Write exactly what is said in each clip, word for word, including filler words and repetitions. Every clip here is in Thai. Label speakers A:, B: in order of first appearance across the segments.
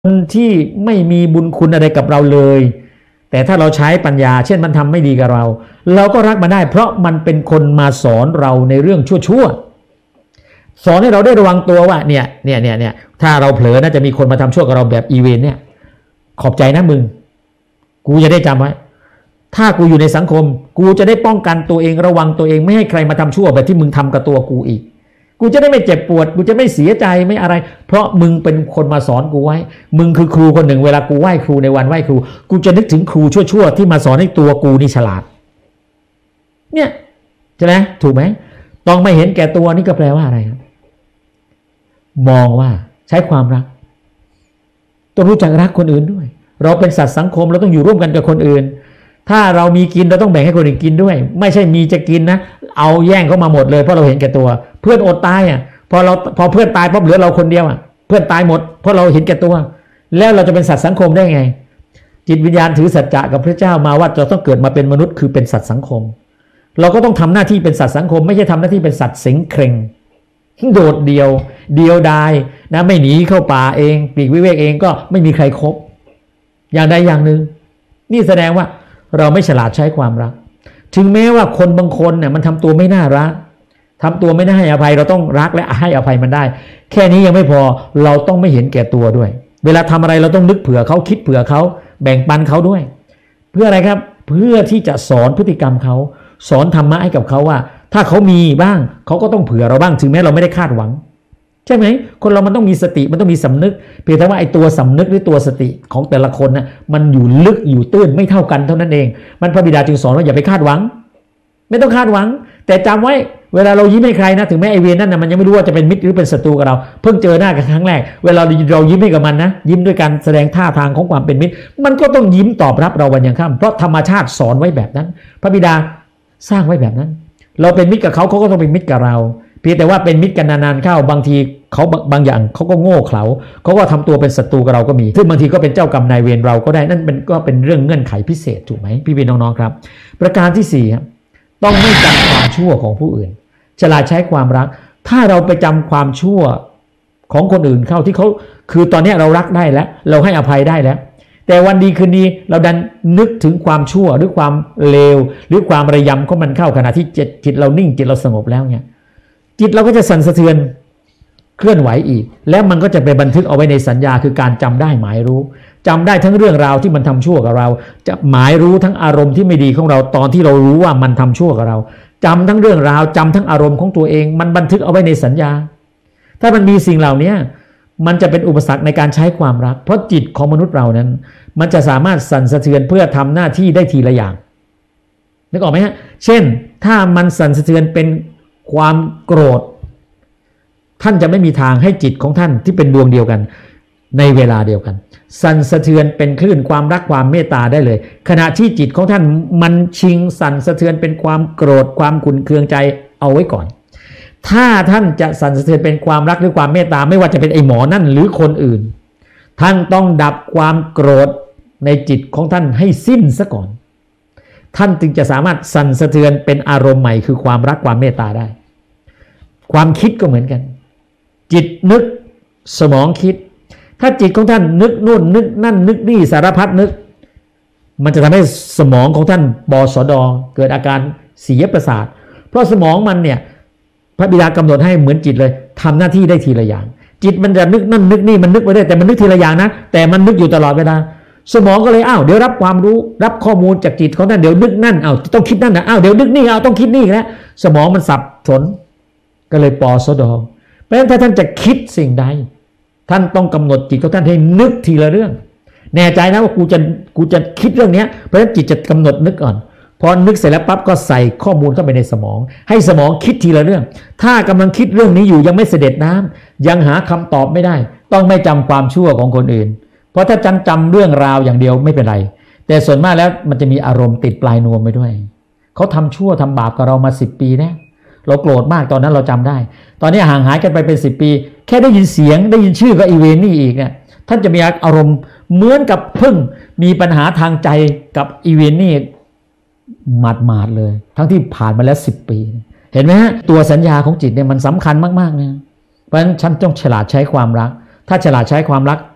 A: คนที่ไม่มีบุญคุณอะไรกับเราเลยแต่ถ้าเราใช้ปัญญาเช่นมันทำไม่ดีกับเราเราก็รักมันได้เพราะมันเป็นคนมาสอนเราในเรื่องชั่วๆสอนให้เราได้ระวังตัวว่าเนี่ยเนี่ยเนี่ยเนี่ยถ้าเราเผลอน่าจะมีคนมาทำชั่วกับเราแบบอีเวนเนี่ยขอบใจนะมึงกูจะได้จำไว้ถ้ากูอยู่ในสังคมกูจะได้ป้องกันตัวเองระวังตัวเองไม่ให้ใครมาทำชั่วแบบที่มึงทำกับตัวกูอีกกูจะได้ไม่เจ็บปวดกูจะไม่เสียใจไม่อะไรเพราะมึงเป็นคนมาสอนกูไว้มึงคือครูคนหนึ่งเวลากูไหว้ครูในวันไหว้ครูกูจะนึกถึงครูชั่วๆที่มาสอนให้ตัวกูนี่ฉลาดเนี่ยใช่ไหมถูกไหมต้องไม่เห็นแก่ตัวนี่ก็แปลว่าอะไรครับมองว่าใช้ความรักต้องรู้จักรักคนอื่นด้วยเราเป็นสัตว์สังคมเราต้องอยู่ร่วมกันกับคนอื่นถ้าเรามีกินเราต้องแบ่งให้คนอื่นกินด้วยไม่ใช่มีจะกินนะเอาแย่งเขามาหมดเลยเพราะเราเห็นแก่ตัวเพื่อนอดตายอ่ะพอเราพอเพื่อนตายปั๊บเหลือเราคนเดียวอ่ะเพื่อนตายหมดเพราะเราเห็นแก่ตัวแล้วเราจะเป็นสัตว์สังคมได้ไงจิตวิญญาณถือสัจจะกับพระเจ้ามาว่าจะต้องเกิดมาเป็นมนุษย์คือเป็นสัตว์สังคมเราก็ต้องทำหน้าที่เป็นสัตว์สังคมไม่ใช่ทำหน้าที่เป็นสัตว์เส็งเคร่งโดดเดี่ยวเดียวดายนะไม่หนีเข้าป่าเองปลีกวิเวกเองก็ไม่มีใครคบอย่างใดอย่างหนึ่งนี่แสดงว่าเราไม่ฉลาดใช้ความรักถึงแม้ว่าคนบางคนเนี่ยมันทำตัวไม่น่ารักทำตัวไม่น่าให้อภัยเราต้องรักและให้อภัยมันได้แค่นี้ยังไม่พอเราต้องไม่เห็นแก่ตัวด้วยเวลาทำอะไรเราต้องนึกเผื่อเขาคิดเผื่อเขาแบ่งปันเขาด้วยเพื่ออะไรครับเพื่อที่จะสอนพฤติกรรมเขาสอนธรรมะให้กับเขาว่าถ้าเขามีบ้างเขาก็ต้องเผื่อเราบ้างถึงแม้เราไม่ได้คาดหวังใช่ไหมคนเรามันต้องมีสติมันต้องมีสำนึกเพียงแต่ว่าไอ้ตัวสำนึกหรือตัวสติของแต่ละคนน่ะมันอยู่ลึกอยู่ตื้นไม่เท่ากันเท่านั้นเองมันพระบิดาจึงสอนว่าอย่าไปคาดหวังไม่ต้องคาดหวังแต่จำไว้เวลาเรายิ้มให้ใครนะถึงแม้ไอเวรนั่นนะมันยังไม่รู้ว่าจะเป็นมิตรหรือเป็นศัตรูกับเราเพิ่งเจอหน้ากันครั้งแรกเวลาเรายิ้มให้กับมันนะยิ้มด้วยการแสดงท่าทางของความเป็นมิตรมันก็ต้องยิ้มตอบรับเราวันยังค่ำเพราะธรรมชาติสอนไว้แบบนั้นพระบิดาสร้างไว้แบบนั้นเราเป็นมิตรกับเขาเขาก็ต้องเป็นมิตรกับเราเพียงแต่ว่าเป็นมิตรกันนานๆเข้าบางทีเขาบางอย่างเขาก็โง่เขลาเขาก็ทำตัวเป็นศัตรูกับเราก็มีซึ่งบางทีก็เป็นเจ้ากรรมนายเวรเราก็ได้นั่นเป็นก็เป็นเรื่องเงื่อนไขพิเศษถูกไหมพี่พี่น้องๆครับประการที่สี่ครับต้องไม่จำความชั่วของผู้อื่นฉลาดใช้ความรักถ้าเราไปจำความชั่วของคนอื่นเข้าที่เขาคือตอนนี้เรารักได้แล้วเราให้อภัยได้แล้วแต่วันดีคืนดีเราดันนึกถึงความชั่วหรือความเลวหรือความระยำของมันเข้าขณะที่จิตจิตเรานิ่งจิตเราสงบแล้วเนี่ยจิตเราก็จะสั่นสะเทือนเคลื่อนไหวอีกแล้วมันก็จะไปบันทึกเอาไว้ในสัญญาคือการจำได้หมายรู้จำได้ทั้งเรื่องราวที่มันทำชั่วกับเราจะหมายรู้ทั้งอารมณ์ที่ไม่ดีของเราตอนที่เรารู้ว่ามันทำชั่วกับเราจำทั้งเรื่องราวจำทั้งอารมณ์ของตัวเองมันบันทึกเอาไว้ในสัญญาถ้ามันมีสิ่งเหล่านี้มันจะเป็นอุปสรรคในการใช้ความรักเพราะจิตของมนุษย์เรานั้นมันจะสามารถสั่นสะเทือนเพื่อทำหน้าที่ได้ทีละอย่างนึกออกไหมฮะเช่นถ้ามันสั่นสะเทือนเป็นความโกรธท่านจะไม่มีทางให้จิตของท่านที่เป็นดวงเดียวกันในเวลาเดียวกันสั่นสะเทือนเป็นคลื่นความรักความเมตตาได้เลยขณะที่จิตของท่านมันชิงสั่นสะเทือนเป็นความโกรธความขุ่นเคืองใจเอาไว้ก่อนถ้าท่านจะสั่นสะเทือนเป็นความรักหรือความเมตตาไม่ว่าจะเป็นไอ้หมอนั่นหรือคนอื่นท่านต้องดับความโกรธในจิตของท่านให้สิ้นซะก่อนท่านจึงจะสามารถสั่นสะเทือนเป็นอารมณ์ใหม่คือความรักความเมตตาได้ความคิดก็เหมือนกันจิตนึกสมองคิดถ้าจิตของท่านนึกนู่นนึกนั่นนึกนี่สารพัดนึกมันจะทำให้สมองของท่านบสดเกิดอาการเสียประสาทเพราะสมองมันเนี่ยพระบิดากำหนดให้เหมือนจิตเลยทำหน้าที่ได้ทีละอย่างจิตมันจะนึกนั่นนึกนี่มันนึกไปได้แต่มันนึกทีละอย่างนะแต่มันนึกอยู่ตลอดเวลาสมองก็เลยอ้าวเดี๋ยวรับความรู้รับข้อมูลจากจิตของท่านเดี๋ยวนึกนั่นอ้าวต้องคิดนั่นนะอ้าวเดี๋ยวนึกนี่อ้าวต้องคิดนี่แล้วสมองมันสับสนก็เลยปสดเพราะฉะนั้นถ้าท่านจะคิดสิ่งใดท่านต้องกำหนดจิตของท่านให้นึกทีละเรื่องแน่ใจนะว่ากูจะกูจะคิดเรื่องนี้เพราะฉะนั้นจิตจะกำหนดนึกก่อนพอนึกเสร็จแล้วปั๊บก็ใส่ข้อมูลเข้าไปในสมองให้สมองคิดทีละเรื่องถ้ากำลังคิดเรื่องนี้อยู่ยังไม่เสด็จน้ำยังหาคำตอบไม่ได้ต้องไม่จำความชั่วของคนอื่นเพราะถ้าจำจำเรื่องราวอย่างเดียวไม่เป็นไรแต่ส่วนมากแล้วมันจะมีอารมณ์ติดปลายนวมไปด้วยเขาทำชั่วทำบาปกับเรามาสิบปีนะเราโกรธมากตอนนั้นเราจำได้ตอนนี้ห่างหายกันไปเป็นสิบปีแค่ได้ยินเสียงได้ยินชื่อก็อีเวนนี่อีกเนี่ยท่านจะมีอารมณ์เหมือนกับเพิ่งมีปัญหาทางใจกับอีเวนนี่หมาดหมาดเลยทั้งที่ผ่านมาแล้วสิบปีเห็นไหมฮะตัวสัญญาของจิตเนี่ยมันสำคัญมากๆเนี่ยเพราะฉะนั้นฉันต้องฉลาดใช้ความรักถ้าฉลาดใช้ความรัก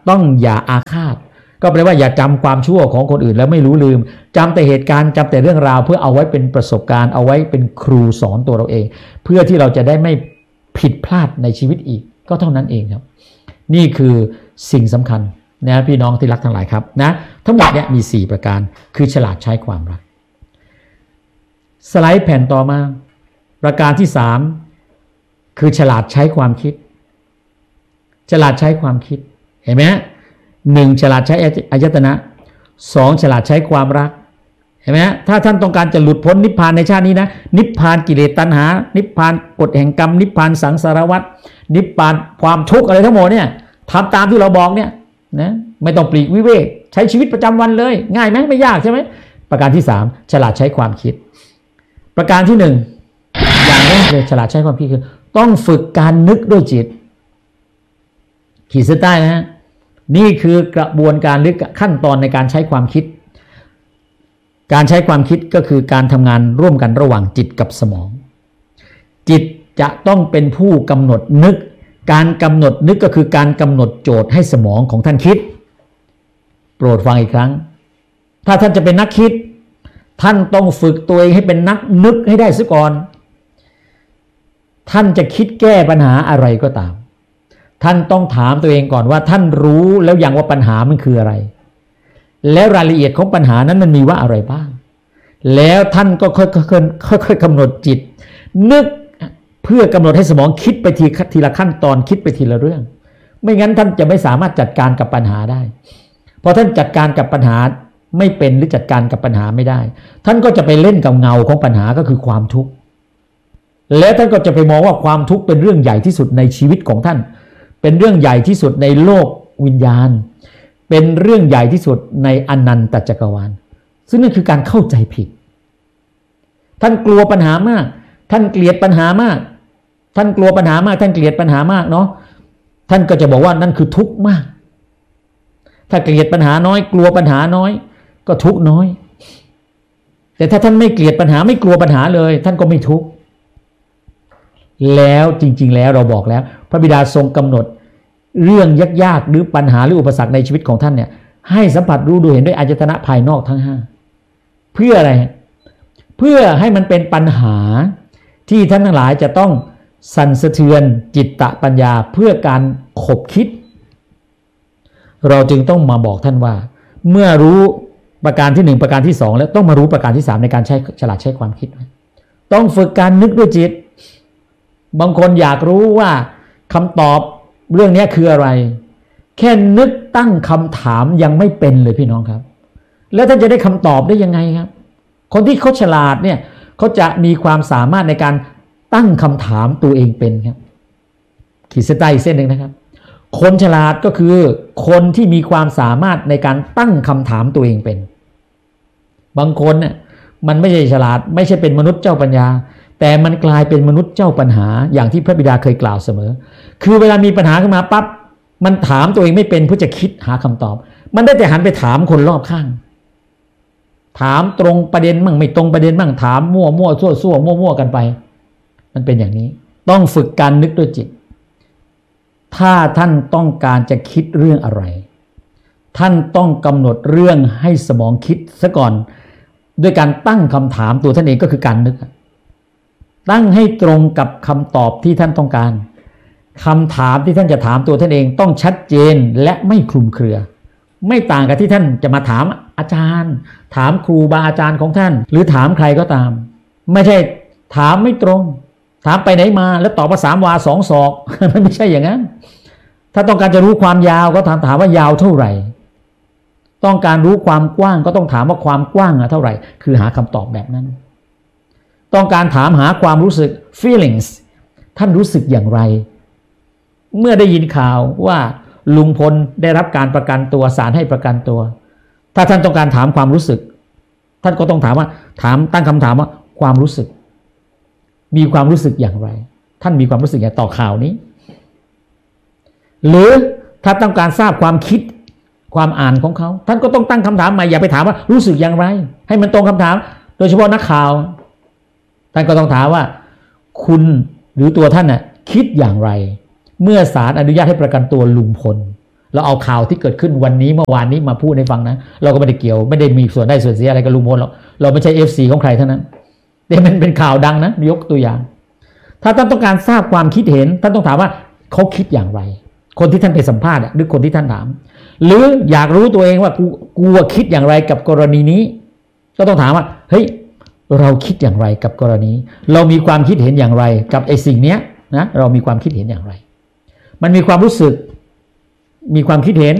A: ต้องอย่าอาฆาตก็แปลว่าอย่าจำความชั่วของคนอื่นแล้วไม่รู้ลืมจำแต่เหตุการณ์จำแต่เรื่องราวเพื่อเอาไว้เป็นประสบการณ์เอาไว้เป็นครูสอนตัวเราเองเพื่อที่เราจะได้ไม่ผิดพลาดในชีวิตอีกก็เท่านั้นเองครับนี่คือสิ่งสำคัญนะพี่น้องที่รักทั้งหลายครับนะทั้งหมดเนี่ยมีสี่ประการคือฉลาดใช้ความรักสไลด์แผ่นต่อมาประการที่สามคือฉลาดใช้ความคิดฉลาดใช้ความคิดเห็นไหมหนึ่งฉลาดใช้อายตนะสองฉลาดใช้ความรักเห็นไหมถ้าท่านต้องการจะหลุดพ้นนิพพานในชาตินี้นะนิพพานกิเลสตัณหานิพพานกฎแห่งกรรมนิพพานสังสารวัฏนิพพานความทุกข์อะไรทั้งหมดเนี่ยทำตามที่เราบอกเนี่ยนะไม่ต้องปลีกวิเวกใช้ชีวิตประจำวันเลยง่ายไหมไม่ยากใช่ไหมประการที่สามฉลาดใช้ความคิดประการที่หนึ่งอย่างแรกเลยฉลาดใช้ความคิดคือต้องฝึกการนึกด้วยจิตขีดเส้นใต้นะฮะนี่คือกระบวนการหรือขั้นตอนในการใช้ความคิดการใช้ความคิดก็คือการทำงานร่วมกันระหว่างจิตกับสมองจิตจะต้องเป็นผู้กำหนดนึกการกำหนดนึกก็คือการกำหนดโจทย์ให้สมองของท่านคิดโปรดฟังอีกครั้งถ้าท่านจะเป็นนักคิดท่านต้องฝึกตัวเองให้เป็นนักนึกให้ได้ซะก่อนท่านจะคิดแก้ปัญหาอะไรก็ตามท่านต้องถามตัวเองก่อนว่าท่านรู้แล้วอย่างว่าปัญหามันคืออะไรแล้วรายละเอียดของปัญหานั้นมันมีว่าอะไรบ้างแล้วท่านก็ค่อยๆค่อยๆกำหนดจิตนึกเพื่อกำหนดให้สมองคิดไปทีทีละขั้นตอนคิดไปทีละเรื่องไม่งั้นท่านจะไม่สามารถจัดการกับปัญหาได้พอท่านจัดการกับปัญหาไม่เป็นหรือจัดการกับปัญหาไม่ได้ท่านก็จะไปเล่นกับเงาของปัญหาก็คือความทุกข์และท่านก็จะไปมองว่าความทุกข์เป็นเรื่องใหญ่ที่สุดในชีวิตของท่านเป็นเรื่องใหญ่ที่สุดในโลกวิญญาณเป็นเรื่องใหญ่ที่สุดในอนันตจักรวาลซึ่งนั่นคือการเข้าใจผิดท่านกลัวปัญหามากท่านเกลียดปัญหามากท่านกลัวปัญหามากท่านเกลียดปัญหามากเนาะท่านก็จะบอกว่านั่นคือทุกข์มากถ้าเกลียดปัญหาน้อยกลัวปัญหาน้อยก็ทุกข์น้อยแต่ถ้าท่านไม่เกลียดปัญหาไม่กลัวปัญหาเลยท่านก็ไม่ทุกข์แล้วจริงๆแล้วเราบอกแล้วพระบิดาทรงกำหนดเรื่องยากๆหรือปัญหาหรืออุปสรรคในชีวิตของท่านเนี่ยให้สัมผัสรู้ดูเห็นด้วยอายตนะภายนอกทั้งห้าเพื่ออะไรเพื่อให้มันเป็นปัญหาที่ท่านทั้งหลายจะต้องสั่นสะเทือนจิตตะปัญญาเพื่อการขบคิดเราจึงต้องมาบอกท่านว่าเมื่อรู้ประการที่หนึ่งประการที่สองแล้วต้องมารู้ประการที่สามในการใช้ฉลาดใช้ความคิดต้องฝึกการนึกด้วยจิตบางคนอยากรู้ว่าคำตอบเรื่องนี้คืออะไรแค่นึกตั้งคำถามยังไม่เป็นเลยพี่น้องครับแล้วท่านจะได้คำตอบได้ยังไงครับคนที่เขาฉลาดเนี่ยเขาจะมีความสามารถในการตั้งคำถามตัวเองเป็นครับขีดเส้นใต้อีกเส้นหนึ่งนะครับคนฉลาดก็คือคนที่มีความสามารถในการตั้งคำถามตัวเองเป็นบางคนเนี่ยมันไม่ใช่ฉลาดไม่ใช่เป็นมนุษย์เจ้าปัญญาแต่มันกลายเป็นมนุษย์เจ้าปัญหาอย่างที่พระบิดาเคยกล่าวเสมอคือเวลามีปัญหาขึ้นมาปั๊บมันถามตัวเองไม่เป็นเพื่อจะคิดหาคำตอบมันได้แต่หันไปถามคนรอบข้างถามตรงประเด็นมั่งไม่ตรงประเด็นมั่งถามมั่วมั่วซั่วซั่วมั่วมั่วกันไปมันเป็นอย่างนี้ต้องฝึกการนึกด้วยจิตถ้าท่านต้องการจะคิดเรื่องอะไรท่านต้องกำหนดเรื่องให้สมองคิดซะก่อนด้วยการตั้งคำถามตัวท่านเองก็คือการนึกตั้งให้ตรงกับคำตอบที่ท่านต้องการคำถามที่ท่านจะถามตัวท่านเองต้องชัดเจนและไม่คลุมเครือไม่ต่างกับที่ท่านจะมาถามอาจารย์ถามครูบาอาจารย์ของท่านหรือถามใครก็ตามไม่ใช่ถามไม่ตรงถามไปไหนมาแล้วตอบมาสามวาสองศอกมันไม่ใช่อย่างนั้นถ้าต้องการจะรู้ความยาวก็ถามถามว่ายาวเท่าไหร่ต้องการรู้ความกว้างก็ต้องถามว่าความกว้างเท่าไหร่คือหาคำตอบแบบนั้นต้องการถามหาความรู้สึก feelings ท่านรู้สึกอย่างไรเมื่อได้ยินข่าวว่าลุงพลได้รับการประกันตัวศาลให้ประกันตัวถ้าท่านต้องการถามความรู้สึกท่านก็ต้องถามว่าถามตั้งคำถามว่าความรู้สึกมีความรู้สึกอย่างไรท่านมีความรู้สึกอย่างต่อข่าวนี้หรือถ้าต้องการทราบความคิดความอ่านของเขาท่านก็ต้องตั้งคำถามใหม่อย่าไปถามว่ารู้สึกอย่างไรให้มันตรงคำถามโดยเฉพาะนักข่าวท่านก็ต้องถามว่าคุณหรือตัวท่านน่ะคิดอย่างไรเมื่อศาลอนุญาตให้ประกันตัวลุงพลเราเอาข่าวที่เกิดขึ้นวันนี้เมื่อวานนี้มาพูดให้ฟังนะเราก็ไม่ได้เกี่ยวไม่ได้มีส่วนได้ส่วนเสียอะไรกับลุงพลหรอกเราไม่ใช่ เอฟ ซี ของใครทั้งนั้นแต่มันเป็นข่าวดังนะยกตัวอย่างถ้าท่านต้องการทราบความคิดเห็นท่านต้องถามว่าเขาคิดอย่างไรคนที่ท่านไปสัมภาษณ์หรือคนที่ท่านถามหรืออยากรู้ตัวเองว่ากูกูคิดอย่างไรกับกรณีนี้ก็ต้องถามว่าเฮ้ยเราคิดอย่างไรกับกรณีเรามีความคิดเห็นอย่างไรกับไอ้สิ่งเนี้ยนะเรามีความคิดเห็นอย่างไรมันมีความรู้สึกมีความคิดเห็น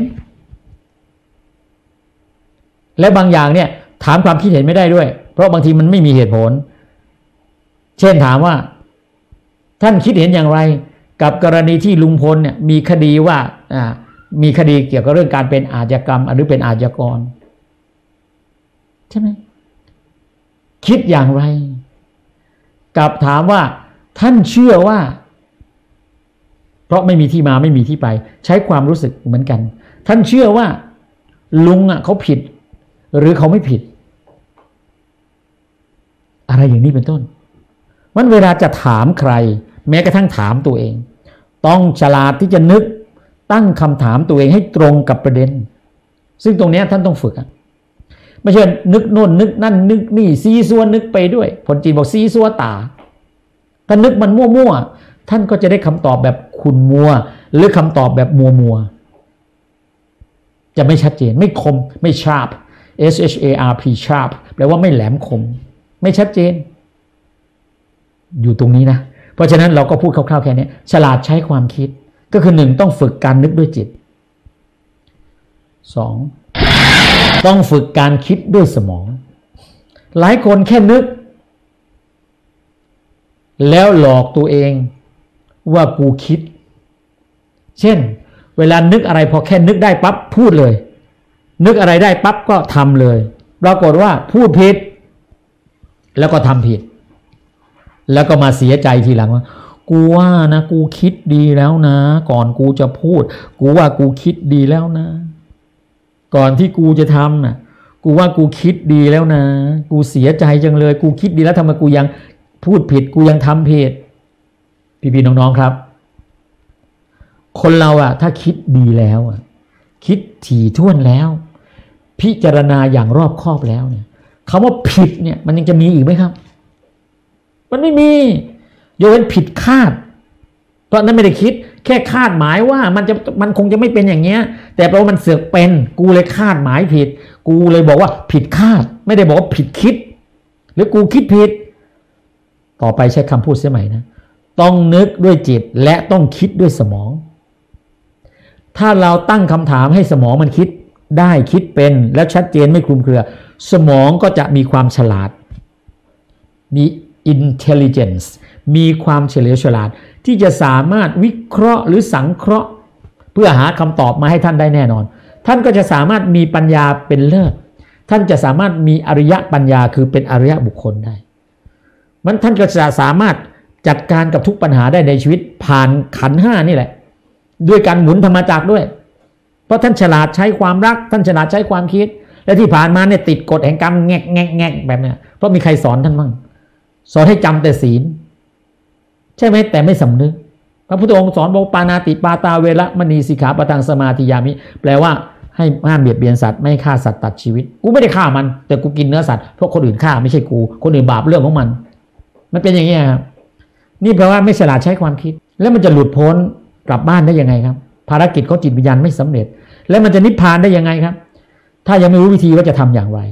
A: และบางอย่างเนี่ยถามความคิดเห็นไม่ได้ด้วยเพราะบางทีมันไม่มีเหตุผลเช่นถามว่าท่านคิดเห็นอย่างไรกับกรณีที่ลุงพลเนี่ยมีคดีว่าอ่ามีคดีเกี่ยวกับเรื่องการเป็นอาชญากรรมหรือเป็นอาชญากรใช่ไหมคิดอย่างไรกับถามว่าท่านเชื่อว่าเพราะไม่มีที่มาไม่มีที่ไปใช้ความรู้สึกเหมือนกันท่านเชื่อว่าลุงอ่ะเขาผิดหรือเขาไม่ผิดอะไรอย่างนี้เป็นต้นมันเวลาจะถามใครแม้กระทั่งถามตัวเองต้องฉลาดที่จะนึกตั้งคำถามตัวเองให้ตรงกับประเด็นซึ่งตรงนี้ท่านต้องฝึกไม่ใช่นึกโน่นนึกนั่นนึกนี่ซีซัวนึกไปด้วยคนจีนบอกซีซัวตาถ้านึกมันมั่วๆท่านก็จะได้คำตอบแบบขุ่นมัวหรือคำตอบแบบมัวมัวจะไม่ชัดเจนไม่คมไม่ sharp s h a r p sharp แปลว่าไม่แหลมคมไม่ชัดเจนอยู่ตรงนี้นะเพราะฉะนั้นเราก็พูดคร่าวๆแค่นี้ฉลาดใช้ความคิดก็คือหนึ่งต้องฝึกการนึกด้วยจิตสองต้องฝึกการคิดด้วยสมองหลายคนแค่นึกแล้วหลอกตัวเองว่ากูคิดเช่นเวลานึกอะไรพอแค่นึกได้ปั๊บพูดเลยนึกอะไรได้ปั๊บก็ทำเลยปรากฏว่าพูดผิดแล้วก็ทำผิดแล้วก็มาเสียใจทีหลังว่ากูว่านะกูคิดดีแล้วนะก่อนกูจะพูดกูว่ากูคิดดีแล้วนะก่อนที่กูจะทำน่ะกูว่ากูคิดดีแล้วนะกูเสียใจจังเลยกูคิดดีแล้วทำไมกูยังพูดผิดกูยังทำผิดพี่ๆน้องๆครับคนเราอะถ้าคิดดีแล้วอะคิดถี่ถ้วนแล้วพิจารณาอย่างรอบคอบแล้วเนี่ยคำว่าผิดเนี่ยมันยังจะมีอีกไหมครับมันไม่มียกเว้นผิดคาดเพราะนั้นไม่ได้คิดแค่คาดหมายว่ามันจะมันคงจะไม่เป็นอย่างเงี้ยแต่แปลว่ามันเสือกเป็นกูเลยคาดหมายผิดกูเลยบอกว่าผิดคาดไม่ได้บอกว่าผิดคิดหรือกูคิดผิดต่อไปใช้คำพูดเสียใหม่นะต้องนึกด้วยจิตและต้องคิดด้วยสมองถ้าเราตั้งคำถามให้สมองมันคิดได้คิดเป็นและชัดเจนไม่คลุมเครือสมองก็จะมีความฉลาดมี intelligence มีความเฉลียวฉลาดที่จะสามารถวิเคราะห์หรือสังเคราะห์เพื่อหาคำตอบมาให้ท่านได้แน่นอนท่านก็จะสามารถมีปัญญาเป็นเลิศท่านจะสามารถมีอริยปัญญาคือเป็นอริยบุคคลได้มันท่านก็จะสามารถจัดการกับทุกปัญหาได้ในชีวิตผ่านขันธ์ห้านี่แหละด้วยการหมุนธรรมจักรด้วยเพราะท่านฉลาดใช้ความรักท่านฉลาดใช้ความคิดและที่ผ่านมาเนี่ยติดกฎแห่งกรรมแงกแงกแงกแบบเนี้ยเพราะมีใครสอนท่านบ้างสอนให้จำแต่ศีลใช่ไหมแต่ไม่สำนึกพระพุทธองค์สอนบอกปานาติปาตาเวระมณีสิกขาปะทังสมาธิยามิแปลว่าให้ห้ามเบียดเบียนสัตว์ไม่ฆ่าสัตว์ตัดชีวิตกูไม่ได้ฆ่ามันแต่กูกินเนื้อสัตว์เพราะคนอื่นฆ่าไม่ใช่กูคนอื่นบาปเรื่องของมันมันเป็นอย่างนี้ครับนี่แปลว่าไม่ฉลาดใช้ความคิดแล้วมันจะหลุดพ้นกลับบ้านได้ยังไงครับภารกิจของจิตวิญญาณไม่สำเร็จแล้วมันจะนิพพานได้ยังไงครับถ้ายังไม่รู้วิธีว่าจะทำอย่างไร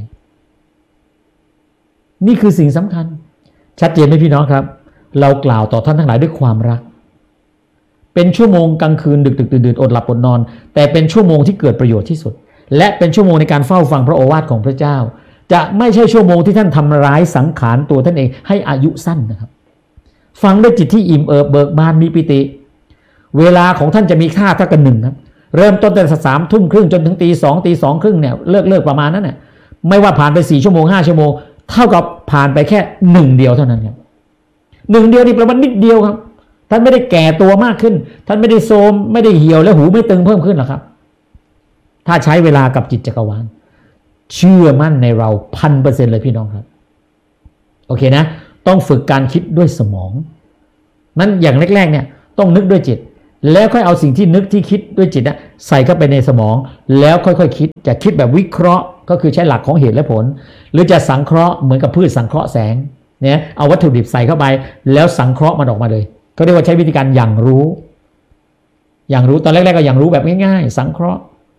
A: นี่คือสิ่งสำคัญชัดเจนไหมพี่น้องครับเรากล่าวต่อท่านทั้งหลายด้วยความรักเป็นชั่วโมงกลางคืนดึกดึกดื่นอดหลับอดนอนแต่เป็นชั่วโมงที่เกิดประโยชน์ที่สุดและเป็นชั่วโมงในการเฝ้าฟังพระโอวาทของพระเจ้าจะไม่ใช่ชั่วโมงที่ท่านทำร้ายสังขารตัวท่านเองให้อายุสั้นนะครับฟังด้วยจิตที่อิ่มเอิบเบิกบานมีปิติเวลาของท่านจะมีค่าเท่ากันหนึ่งครับเริ่มต้นแต่สามทุ่มครึ่งจนถึงตีสองตีสองครึ่งเนี่ยเลิกเลิกประมาณนั้นเนี่ยไม่ว่าผ่านไปสี่ชั่วโมงห้าชั่วโมงเท่ากับผ่านไปแค่หนึ่งเดียวเท่านั้นครับหนึ่งเดียวนี่ประมาณนิดเดียวครับท่านไม่ได้แก่ตัวมากขึ้นท่านไม่ได้โทรมไม่ได้เหี่ยวและหูไม่ตึงเพิ่มขึ้นหรอกครับถ้าใช้เวลากับจิตจักรวาลเชื่อมั่นในเราพันเปอร์เซ็นต์เลยพี่น้องครับโอเคนะต้องฝึกการคิดด้วยสมองนั้นอย่างแรกๆเนี่ยต้องนึกด้วยจิตแล้วค่อยเอาสิ่งที่นึกที่คิดด้วยจิตนะใส่เข้าไปในสมองแล้วค่อยๆ ค, คิดจะคิดแบบวิเคราะห์ก็คือใช้หลักของเหตุและผลหรือจะสังเคราะห์เหมือนกับพืชสังเคราะห์แสงเนี่ยเอาวัตถุดิบใส่เข้าไปแล้วสังเคราะห์มันออกมาเลยก็เรียกว่าใช้วิธีการอย่างรู้อย่างรู้ตอนแรกๆก็อย่างรู้แบบง่ายๆสังเคราะห์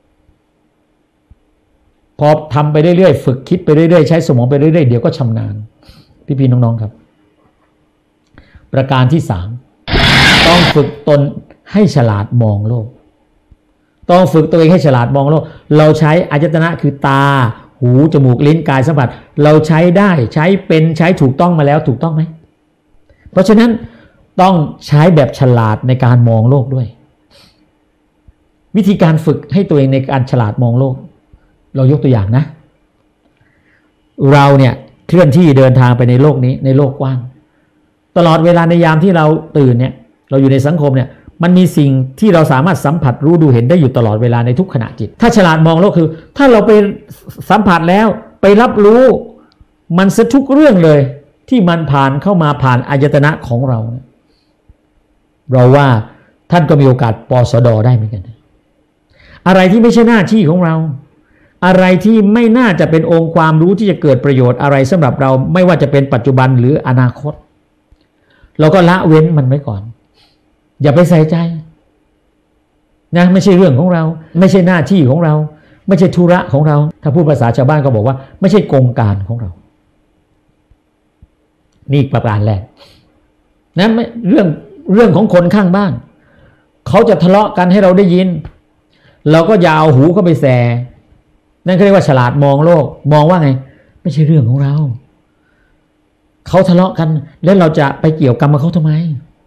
A: พอทำไปเรื่อยๆฝึกคิดไปเรื่อยๆใช้สมองไปเรื่อยๆเดี๋ยวก็ชำนาญพี่ๆน้องๆครับประการที่สามต้องฝึกตนให้ฉลาดมองโลกต้องฝึกตัวเองให้ฉลาดมองโลกเราใช้อายตนะคือตาหูจมูกลิ้นกายสัมผัสเราใช้ได้ใช้เป็นใช้ถูกต้องมาแล้วถูกต้องไหมเพราะฉะนั้นต้องใช้แบบฉลาดในการมองโลกด้วยวิธีการฝึกให้ตัวเองในการฉลาดมองโลกเรายกตัวอย่างนะเราเนี่ยเคลื่อนที่เดินทางไปในโลกนี้ในโลกกว้างตลอดเวลาในยามที่เราตื่นเนี่ยเราอยู่ในสังคมเนี่ยมันมีสิ่งที่เราสามารถสัมผัสรู้ดูเห็นได้อยู่ตลอดเวลาในทุกขณะจิตถ้าฉลาดมองโลกคือถ้าเราไปสัมผัสแล้วไปรับรู้มันซะทุกเรื่องเลยที่มันผ่านเข้ามาผ่านอายตนะของเราเราว่าท่านก็มีโอกาสปสดได้เหมือนกันอะไรที่ไม่ใช่หน้าที่ของเราอะไรที่ไม่น่าจะเป็นองค์ความรู้ที่จะเกิดประโยชน์อะไรสำหรับเราไม่ว่าจะเป็นปัจจุบันหรืออนาคตเราก็ละเว้นมันไว้ก่อนอย่าไปใส่ใจนะไม่ใช่เรื่องของเราไม่ใช่หน้าที่ของเราไม่ใช่ธุระของเราถ้าพูดภาษาชาวบ้านก็บอกว่าไม่ใช่กงการของเรานี่ประการแรกนะเรื่องเรื่องของคนข้างบ้านเขาจะทะเลาะกันให้เราได้ยินเราก็อย่าเอาหูเข้าไปแสนั่นเขาเรียกว่าฉลาดมองโลกมองว่าไงไม่ใช่เรื่องของเราเขาทะเลาะกันแล้วเราจะไปเกี่ยวกรรมกับเขาทำไม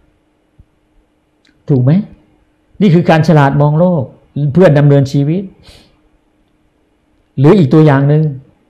A: ถูกไหมนี่คือการฉลาดมองโลกเพื่อดำเนินชีวิตหรืออีกตัวอย่างหนึ่ง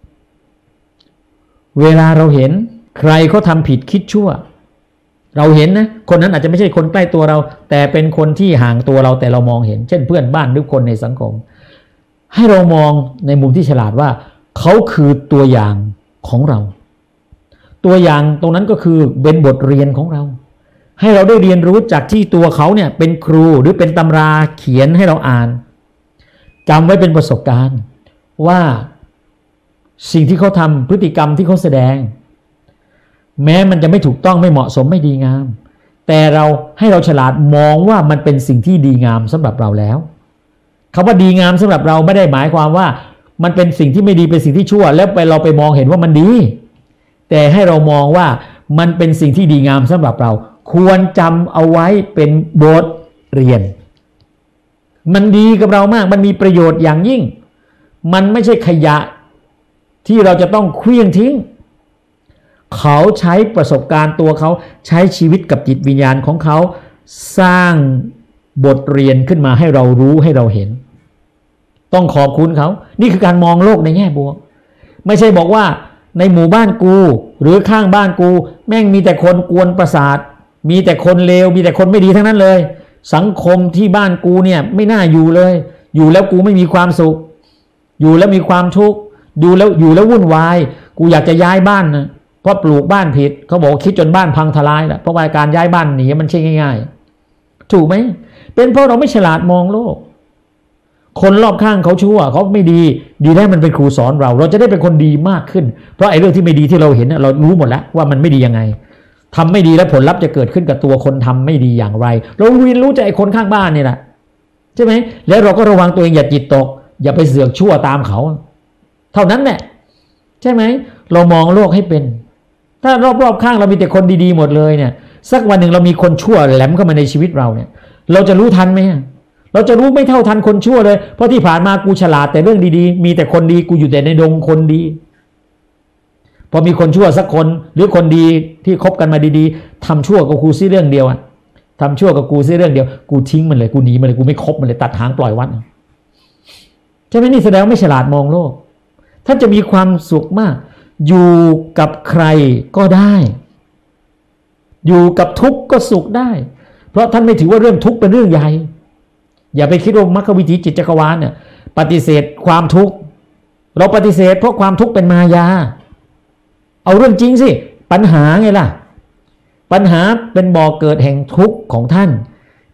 A: เวลาเราเห็นใครเขาทำผิดคิดชั่วเราเห็นนะคนนั้นอาจจะไม่ใช่คนใกล้ตัวเราแต่เป็นคนที่ห่างตัวเราแต่เรามองเห็นเช่นเพื่อนบ้านหรือคนในสังคมให้เรามองในมุมที่ฉลาดว่าเขาคือตัวอย่างของเราตัวอย่างตรงนั้นก็คือเป็นบทเรียนของเราให้เราได้เรียนรู้จากที่ตัวเขาเนี่ยเป็นครูหรือเป็นตำราเขียนให้เราอ่านจำไว้เป็นประสบการณ์ว่าสิ่งที่เขาทำพฤติกรรมที่เขาแสดงแม้มันจะไม่ถูกต้องไม่เหมาะสมไม่ดีงามแต่เราให้เราฉลาดมองว่ามันเป็นสิ่งที่ดีงามสำหรับเราแล้วคำว่าดีงามสำหรับเราไม่ได้หมายความว่ามันเป็นสิ่งที่ไม่ดีเป็นสิ่งที่ชั่วแล้วไปเราไปมองเห็นว่ามันดีแต่ให้เรามองว่ามันเป็นสิ่งที่ดีงามสำหรับเราควรจำเอาไว้เป็นบทเรียนมันดีกับเรามากมันมีประโยชน์อย่างยิ่งมันไม่ใช่ขยะที่เราจะต้องเคลื่อนทิ้งเขาใช้ประสบการณ์ตัวเขาใช้ชีวิตกับจิตวิญญาณของเขาสร้างบทเรียนขึ้นมาให้เรารู้ให้เราเห็นต้องขอบคุณเขานี่คือการมองโลกในแง่บวกไม่ใช่บอกว่าในหมู่บ้านกูหรือข้างบ้านกูแม่งมีแต่คนกวนประสาทมีแต่คนเลวมีแต่คนไม่ดีทั้งนั้นเลยสังคมที่บ้านกูเนี่ยไม่น่าอยู่เลยอยู่แล้วกูไม่มีความสุขอยู่แล้วมีความทุกข์อยู่แล้วอยู่แล้ววุ่นวายกูอยากจะย้ายบ้านนะเพราะปลูกบ้านผิดเขาบอกคิดจนบ้านพังทลายแล้วเพราะว่าการย้ายบ้านหนีมันใช่ง่ายๆถูกไหมเป็นเพราะเราไม่ฉลาดมองโลกคนรอบข้างเขาชั่วเขาไม่ดีดีแล้วมันเป็นครูสอนเราเราจะได้เป็นคนดีมากขึ้นเพราะไอ้เรื่องที่ไม่ดีที่เราเห็นเรารู้หมดแล้วว่ามันไม่ดียังไงทำไม่ดีแล้วผลลัพธ์จะเกิดขึ้นกับตัวคนทำไม่ดีอย่างไรเราเรียนรู้จากไอ้คนข้างบ้านนี่แหละใช่ไหมแล้วเราก็ระวังตัวเองอย่าจิตตกอย่าไปเสือกชั่วตามเขาเท่านั้นแหละใช่ไหมเรามองโลกให้เป็นถ้ารอบๆข้างเรามีแต่คนดีๆหมดเลยเนี่ยสักวันหนึ่งเรามีคนชั่วแหลมเข้ามาในชีวิตเราเนี่ยเราจะรู้ทันไหมเราจะรู้ไม่เท่าทันคนชั่วเลยเพราะที่ผ่านมากูฉลาดแต่เรื่องดีๆมีแต่คนดีกูอยู่แต่ในดงคนดีพอมีคนชั่วสักคนหรือคนดีที่คบกันมาดีๆทำชั่วกับกูซิเรื่องเดียวอะทำชั่วกับกูซิเรื่องเดียวกูทิ้งมันเลยกูหนีมันเลยกูไม่คบมันเลยตัดหางปล่อยวัดใช่ไหมนี่แสดงไม่ฉลาดมองโลกท่านจะมีความสุขมากอยู่กับใครก็ได้อยู่กับทุกข์ก็สุขได้เพราะท่านไม่ถือว่าเรื่องทุกข์เป็นเรื่องใหญ่อย่าไปคิดว่ามรรควิถีจิตจักรวาลเนี่ยปฏิเสธความทุกข์เราปฏิเสธเพราะความทุกข์เป็นมายาเอาเรื่องจริงสิปัญหาไงล่ะปัญหาเป็นบ่อเกิดแห่งทุกข์ของท่าน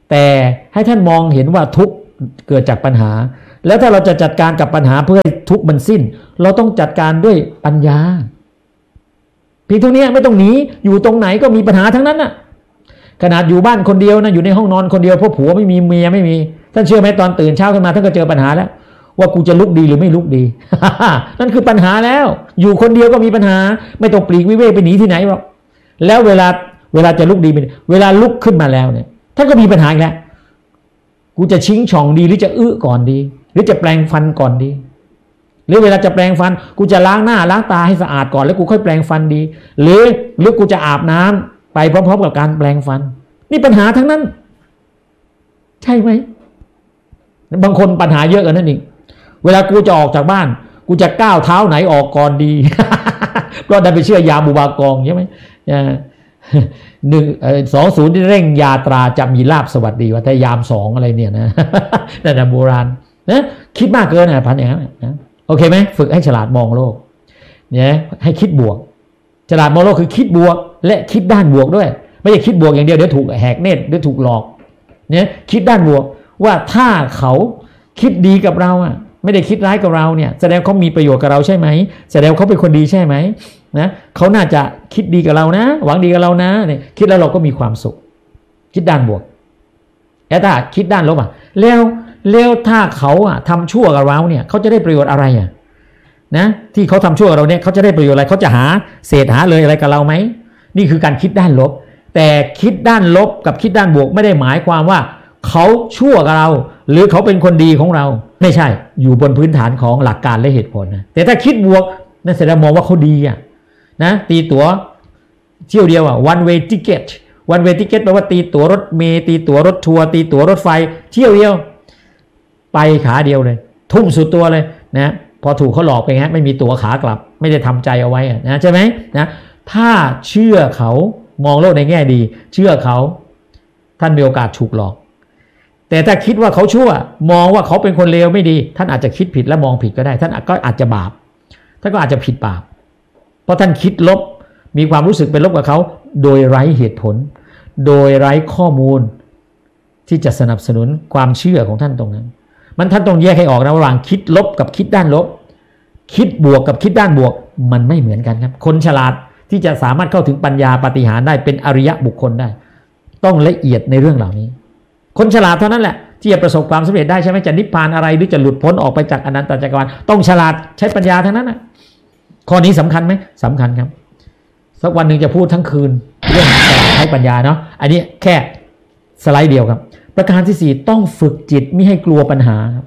A: แต่ให้ท่านมองเห็นว่าทุกข์เกิดจากปัญหาแล้วถ้าเราจะจัดการกับปัญหาเพื่อให้ทุกข์มันสิ้นเราต้องจัดการด้วยปัญญาเพียงเท่านี้ไม่ต้องหนีอยู่ตรงไหนก็มีปัญหาทั้งนั้นน่ะขนาดอยู่บ้านคนเดียวนะอยู่ในห้องนอนคนเดียวเพราะผัวไม่มีเมียไม่มีท่านเชื่อไหมตอนตื่นเช้าขึ้นมาท่านก็เจอปัญหาแล้วว่ากูจะลุกดีหรือไม่ลุกดี นั่นคือปัญหาแล้วอยู่คนเดียวก็มีปัญหาไม่ต้องปลีกวิเวกไปหนีที่ไหนหรอกแล้วเวลาเวลาจะลุกดีเวลาลุกขึ้นมาแล้วเนี่ยท่านก็มีปัญหาอีกแล้วกูจะชิงช่องดีหรือจะอื้อก่อนดีหรือจะแปรงฟันก่อนดีหรือเวลาจะแปรงฟันกูจะล้างหน้าล้างตาให้สะอาดก่อนแล้วกูค่อยแปรงฟันดีหรือหรือกูจะอาบน้ำไปพร้อมๆกับการแปรงฟันนี่ปัญหาทั้งนั้นใช่ไหมบางคนปัญหาเยอะกันนั่นเองเวลากูจะออกจากบ้านกูจะก้าวเท้าไหนออกก่อนดี เพราะได้ไปเชื่อยาบูบากองใช่ไหมหนึ่งสองศูนย์ที่เร่งยาตราจะมีลาภสวัสดีว่าถ้ายามสองอะไรเนี่ยนะ นั่นนะโบราณนะคิดมากเกินนะพันอย่างนั้นนะโอเคไหมฝึกให้ฉลาดมองโลกเนี่ยให้คิดบวกฉลาดมองโลกคือคิดบวกและคิดด้านบวกด้วยไม่ใช่คิดบวกอย่างเดียวเดี๋ยวถูกแหกเนตรเดี๋ยวถูกหลอกเนี่ยคิดด้านบวกว่าถ้าเขาคิดดีกับเราอ่ะไม่ได้คิดร้ายกับเราเนี่ยแสดงเขามีประโยชน์กับเราใช่ไหมแสดงเขาเป็นคนดีใช่ไหมนะเขาน่าจะคิดดีกับเรานะหวังดีกับเรานะเนี่ยคิดแล้วเราก็มีความสุขคิดด้านบวกแต่ถ้าคิดด้านลบอ่ะแล้วแล้วถ้าเขาอ่ะทำชั่วกับเราเนี่ยเขาจะได้ประโยชน์อะไรอ่ะนะที่เขาทำชั่วกับเราเนี่ยเขาจะได้ประโยชน์อะไรเขาจะหาเศษหาเลยอะไรกับเราไหมนี่คือการคิดด้านลบแต่คิดด้านลบกับคิดด้านบวกไม่ได้หมายความว่าเขาชั่วกับเราหรือเขาเป็นคนดีของเราไม่ใช่อยู่บนพื้นฐานของหลักการและเหตุผลนะแต่ถ้าคิดบวกนั่นแสดงมองว่าเขาดีอ่ะนะตีตั๋วเที่ยวเดียวอ่ะ one way ticket one way ticket แปลว่าตีตั๋วรถเมล์ตีตั๋วรถทัวร์ตีตั๋วรถไฟเที่ยวเดียวไปขาเดียวเลยทุ่มสุดตัวเลยนะพอถูกเขาหลอกไปฮะไม่มีตั๋วขากลับไม่ได้ทำใจเอาไว้นะใช่ไหมนะถ้าเชื่อเขามองโลกในแง่ดีเชื่อเขาท่านมีโอกาสถูกหลอกแต่ถ้าคิดว่าเขาชั่วมองว่าเขาเป็นคนเลวไม่ดีท่านอาจจะคิดผิดและมองผิดก็ได้ท่านก็อาจจะบาปท่านก็อาจจะผิดบาปเพราะท่านคิดลบมีความรู้สึกเป็นลบกับเขาโดยไร้เหตุผลโดยไร้ข้อมูลที่จะสนับสนุนความเชื่อของท่านตรงนั้นมันท่านต้องแยกให้ออกนะระหว่างคิดลบกับคิดด้านลบคิดบวกกับคิดด้านบวกมันไม่เหมือนกันครับคนฉลาดที่จะสามารถเข้าถึงปัญญาปาฏิหาริย์ได้เป็นอริยะบุคคลได้ต้องละเอียดในเรื่องเหล่านี้คนฉลาดเท่านั้นแหละที่จะประสบความสำเร็จได้ใช่ไหมจะนิพพานอะไรหรือจะหลุดพ้นออกไปจากอนันตจักรวาลต้องฉลาดใช้ปัญญาทั้งนั้นนะข้อนี้สำคัญไหมสำคัญครับสักวันหนึ่งจะพูดทั้งคืนเรื่องฉลาดใช้ปัญญาเนาะอันนี้แค่สไลด์เดียวครับประการที่สี่ต้องฝึกจิตไม่ให้กลัวปัญหาครับ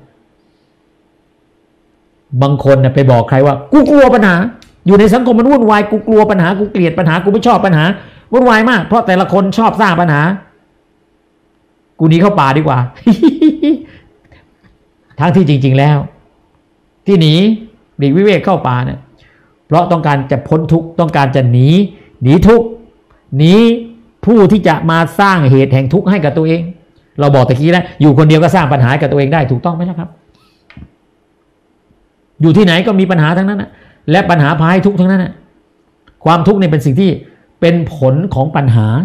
A: บางคนไปบอกใครว่ากูกลัวปัญหาอยู่ในสังคมมันวุ่นวายกูกลัวปัญหากูเกลียดปัญหากูไม่ชอบปัญหาวุ่นวายมากเพราะแต่ละคนชอบสร้างปัญหากูหนีเข้าป่าดีกว่า ทั้งที่จริงๆแล้วที่หนีหลีกวิเวกเข้าป่าเนี่ยเพราะต้องการจะพ้นทุกข์ต้องการจะหนีหนีทุกข์หนีผู้ที่จะมาสร้างเหตุแห่งทุกข์ให้กับตัวเองเราบอกตะกี้แล้วอยู่คนเดียวก็สร้างปัญหากับตัวเองได้ถูกต้องไหมล่ะครับอยู่ที่ไหนก็มีปัญหาทั้งนั้นนะและปัญหาพาให้ทุกข์ทั้งนั้นนะความทุกข์เนี่ยเป็นสิ่งที่เป็นผลของปัญหา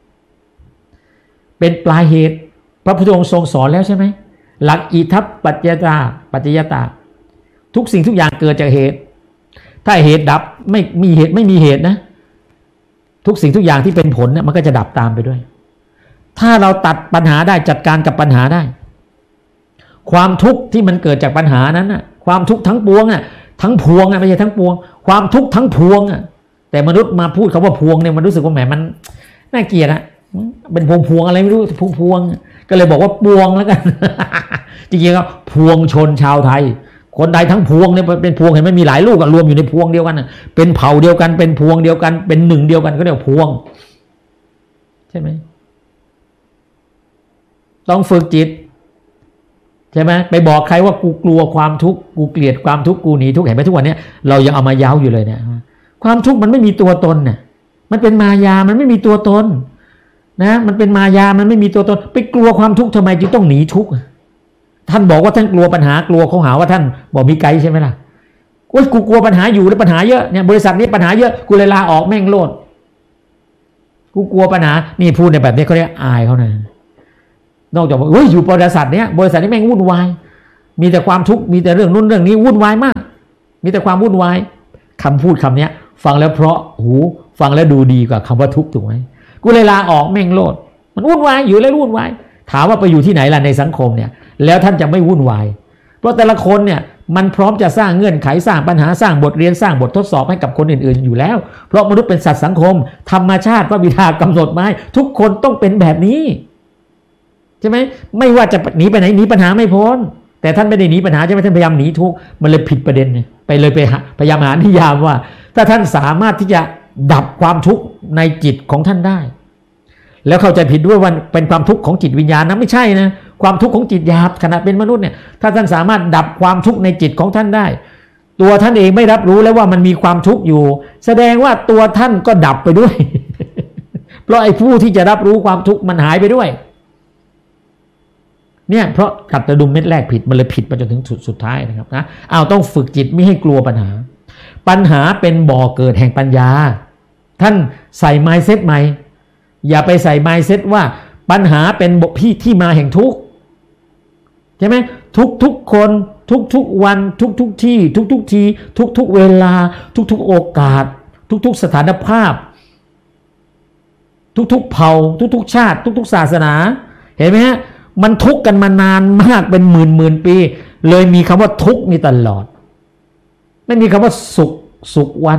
A: เป็นปลายเหตุพระพุทธองค์ทรงสอนแล้วใช่ไหมหลักอิทัปปัจจยตาปัจจยตาทุกสิ่งทุกอย่างเกิดจากเหตุถ้าเหตุดับไม่มีเหตุไม่มีเหตุนะทุกสิ่งทุกอย่างที่เป็นผลเนี่ยมันก็จะดับตามไปด้วยถ้าเราตัดปัญหาได้จัดการกับปัญหาได้ความทุกข์ที่มันเกิดจากปัญหานั้นน่ะความทุกข์ทั้งปวงอ่ะทั้งพวงอ่ะไม่ใช่ทั้งปวงความทุกข์ทั้งพวงอ่ะแต่มนุษย์มาพูดคำว่าพวงเนี่ยมันรู้สึกว่าแหมมันน่าเกลียดอ่ะเป็นพวงพวงอะไรไม่รู้พวงพวงก็เลยบอกว่าปวงแล้วกัน จริงๆก็พวงชนชาวไทยคนใดทั้งพวงเนี่ยเป็นพวงเห็นไหมมีหลายลูกกันรวมอยู่ในพวงเดียวกันเป็นเผ่าเดียวกันเป็นพวงเดียวกันเป็นหนึ่งเดียวกันก็เรียกพวงใช่ไหมต้องฝึกจิตใช่ไหมไปบอกใครว่ากูกลัวความทุกข์กูเกลียดความทุกข์กูหนีทุกข์เห็นไหมทุกวันนี้เรายังเอามาย้าวอยู่เลยเนี่ยความทุกข์มันไม่มีตัวตนเนี่ยมันเป็นมายามันไม่มีตัวตนนะมันเป็นมายามันไม่มีตัวตนไปกลัวความทุกข์ทำไมจึงต้องหนีทุกข์ท่านบอกว่าท่านกลัวปัญหากลัวเขาหาว่าท่านบอกมีไกด์ใช่ไหมล่ะโอ๊ยกูกลัวปัญหาอยู่แล้วปัญหาเยอะเนี่ยบริษัทนี้ปัญหาเยอะกูเลยลาออกแม่งโลดกูกลัวปัญหานี่พูดในแบบนี้เขาเรียกอายเขานะนอกจากว่าเฮ้ยอยู่บริษัทเนี้ยบริษัทนี้แม่งวุ่นวายมีแต่ความทุกข์มีแต่เรื่องนู้นเรื่องนี้วุ่นวายมากมีแต่ความวุ่นวายคำพูดคำนี้ฟังแล้วเพราะหูฟังแล้วดูดีกว่าคำว่าทุกข์ถูกไหมกูเลยลาออกแม่งโลดมันวุ่นวายอยู่แล้ววุ่นวายถามว่าไปอยู่ที่ไหนล่ะในสังคมเนี่ยแล้วท่านจะไม่วุ่นวายเพราะแต่ละคนเนี่ยมันพร้อมจะสร้างเงื่อนไขสร้างปัญหาสร้างบทเรียนสร้างบททดสอบให้กับคนอื่นๆอยู่แล้วเพราะมนุษย์เป็นสัตว์สังคมธรรมชาติพระบิดากำหนดมาทุกคนต้องเป็นแบบนี้ใช่ไหมไม่ว่าจะหนีไปไหนหนีปัญหาไม่พ้นแต่ท่านไม่ได้หนีปัญหาใช่ไหมท่านพยายามหนีทุกข์มันเลยผิดประเด็นไปเลยไปพยายามหานิยามว่าถ้าท่านสามารถที่จะดับความทุกข์ในจิตของท่านได้แล้วเข้าใจผิดด้วยว่าเป็นความทุกข์ของจิตวิญญาณนะไม่ใช่นะความทุกข์ของจิตหยาบขณะเป็นมนุษย์เนี่ยถ้าท่านสามารถดับความทุกข์ในจิตของท่านได้ตัวท่านเองไม่รับรู้แล้วว่ามันมีความทุกข์อยู่แสดงว่าตัวท่านก็ดับไปด้วย เพราะไอ้ผู้ที่จะรับรู้ความทุกข์มันหายไปด้วยเนี่ยเพราะกัดกระดุมเม็ดแรกผิดมันเลยผิดมาจนถึงสุดสุดท้ายนะครับนะอ้าวต้องฝึกจิตไม่ให้กลัวปัญหาปัญหาเป็นบ่อเกิดแห่งปัญญาท่านใส่ mindset ใหม่อย่าไปใส่ mindset ว่าปัญหาเป็นบพี่ที่มาแห่งทุกข์ใช่ไหมทุกทุกคนทุกทุกวันทุกทุกที่ทุกทุกทีทุกทุกเวลาทุกทุกโอกาสทุกทุกสถานภาพทุกทุกเผ่าทุกทุกชาติทุกทุกศาสนาเห็นไหมฮะมันทุกข์กันมานานมากเป็นหมื่นหมื่นปีเลยมีคำว่าทุกข์นี่ตลอดไม่มีคำว่าสุขสุขวัน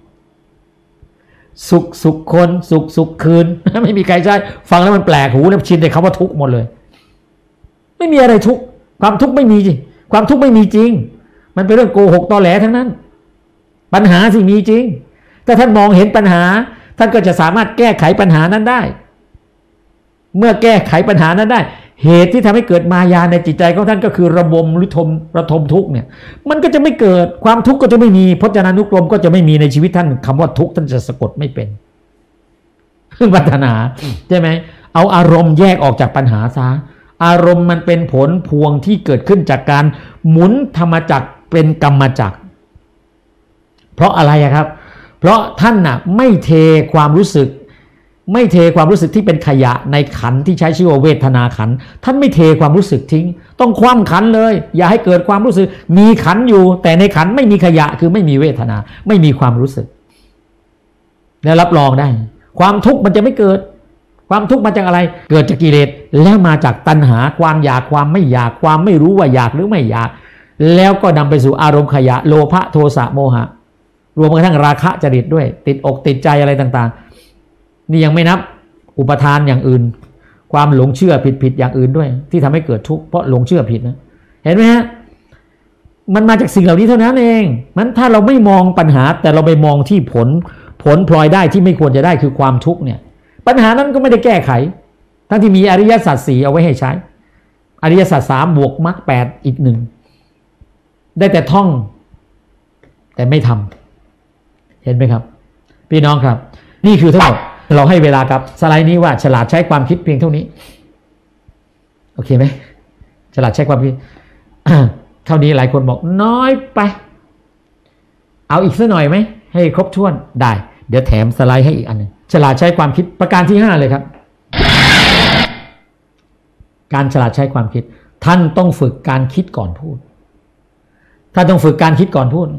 A: สุขสุขคนสุขสุขคืนไม่มีใครใช้ฟังแล้วมันแปลกหูแล้วชินแต่คำว่าทุกข์หมดเลยไม่มีอะไรทุกข์ความทุกข์ไม่มีจริงความทุกข์ไม่มีจริงมันเป็นเรื่องโกหกตอแหลทั้งนั้นปัญหาสิมีจริงถ้าท่านมองเห็นปัญหาท่านก็จะสามารถแก้ไขปัญหานั้นได้เมื่อแก้ไขปัญหานั้นได้เหตุที่ทำให้เกิดมายาในจิตใจของท่านก็คือระบมหรือทมระทมทุกข์เนี่ยมันก็จะไม่เกิดความทุกข์ก็จะไม่มีพจนานุกรมก็จะไม่มีในชีวิตท่านคำว่าทุกข์ท่านจะสะกดไม่เป็นปัญหาใช่ไหมเอาอารมณ์แยกออกจากปัญหาซะอารมณ์มันเป็นผลพวงที่เกิดขึ้นจากการหมุนธรรมจักรเป็นกรรมจักรเพราะอะไรครับเพราะท่านน่ะไม่เทความรู้สึกไม่เทความรู้สึกที่เป็นขยะในขันที่ใช้ชื่อว่าเวทนาขันท่านไม่เทความรู้สึกทิ้งต้องคว่ำขันเลยอย่าให้เกิดความรู้สึกมีขันอยู่แต่ในขันไม่มีขยะคือไม่มีเวทนาไม่มีความรู้สึกแล้วรับรองได้ความทุกข์มันจะไม่เกิดความทุกข์มาจากอะไรเกิดจากกิเลสแล้วมาจากตัณหาความอยากความไม่อยากความไม่รู้ว่าอยากหรือไม่อยากแล้วก็นำไปสู่อารมณ์ขยะโลภะโทสะโมหะรวมกระทั่งราคะจริตด้วยติดอกติดใจอะไรต่างๆนี่ยังไม่นับอุปทานอย่างอื่นความหลงเชื่อผิดๆอย่างอื่นด้วยที่ทำให้เกิดทุกข์เพราะหลงเชื่อผิดนะเห็นไหมฮะมันมาจากสิ่งเหล่านี้เท่านั้นเองมันถ้าเราไม่มองปัญหาแต่เราไปมองที่ผลผลพลอยได้ที่ไม่ควรจะได้คือความทุกข์เนี่ยปัญหานั้นก็ไม่ได้แก้ไขทั้งที่มีอริยสัจสี่เอาไว้ให้ใช้อริยสัจสามบวกมรรคแปดอีกหนึ่งได้แต่ท่องแต่ไม่ทำเห็นไหมครับพี่น้องครับนี่คือทั้งหมดเราให้เวลากับสไลด์นี้ว่าฉลาดใช้ความคิดเพียงเท่านี้โอเคไหมฉลาดใช้ความคิด เท่านี้หลายคนบอกน้อยไปเอาอีกสักหน่อยไหมให้ครบถ้วนได้เดี๋ยวแถมสไลด์ให้อีกอันนึงฉลาดใช้ความคิดประการที่ห้าเลยครับการฉลาดใช้ความคิดท่านต้องฝึกการคิดก่อนพูดท่านต้องฝึกการคิดก่อนพูด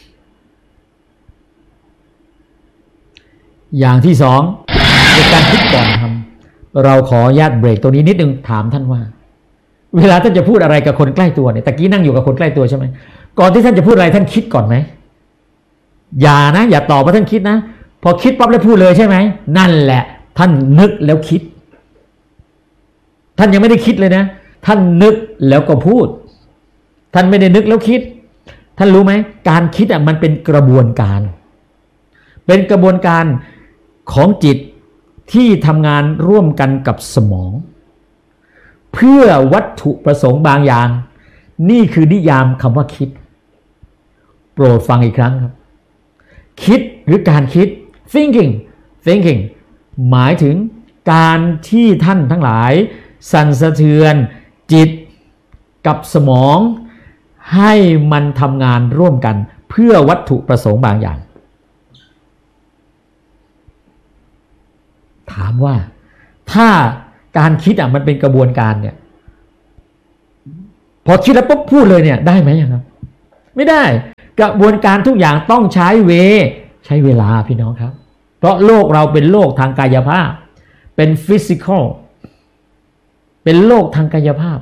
A: อย่างที่สองเป็นการคิดก่อนทำเราขออนุญาตเบรกตรงนี้นิดนึงถามท่านว่าเวลาท่านจะพูดอะไรกับคนใกล้ตัวเนี่ยตะกี้นั่งอยู่กับคนใกล้ตัวใช่ไหมก่อนที่ท่านจะพูดอะไรท่านคิดก่อนไหมอย่านะอย่าตอบว่าท่านคิดนะพอคิดปั๊บแล้วพูดเลยใช่ไหมนั่นแหละท่านนึกแล้วคิดท่านยังไม่ได้คิดเลยนะท่านนึกแล้วก็พูดท่านไม่ได้นึกแล้วคิดท่านรู้ไหมการคิดอ่ะมันเป็นกระบวนการเป็นกระบวนการของจิตที่ทำงานร่วมกันกับสมองเพื่อวัตถุประสงค์บางอย่างนี่คือนิยามคำว่าคิดโปรดฟังอีกครั้งครับคิดหรือการคิด thinking thinking หมายถึงการที่ท่านทั้งหลายสั่นสะเทือนจิตกับสมองให้มันทำงานร่วมกันเพื่อวัตถุประสงค์บางอย่างถามว่าถ้าการคิดอ่ะมันเป็นกระบวนการเนี่ยพอคิดแล้วปุ๊บพูดเลยเนี่ยได้ไหมครับไม่ได้กระบวนการทุกอย่างต้องใช้เวใช้เวลาพี่น้องครับเพราะโลกเราเป็นโลกทางกายภาพเป็นฟิสิกอลเป็นโลกทางกายภาพ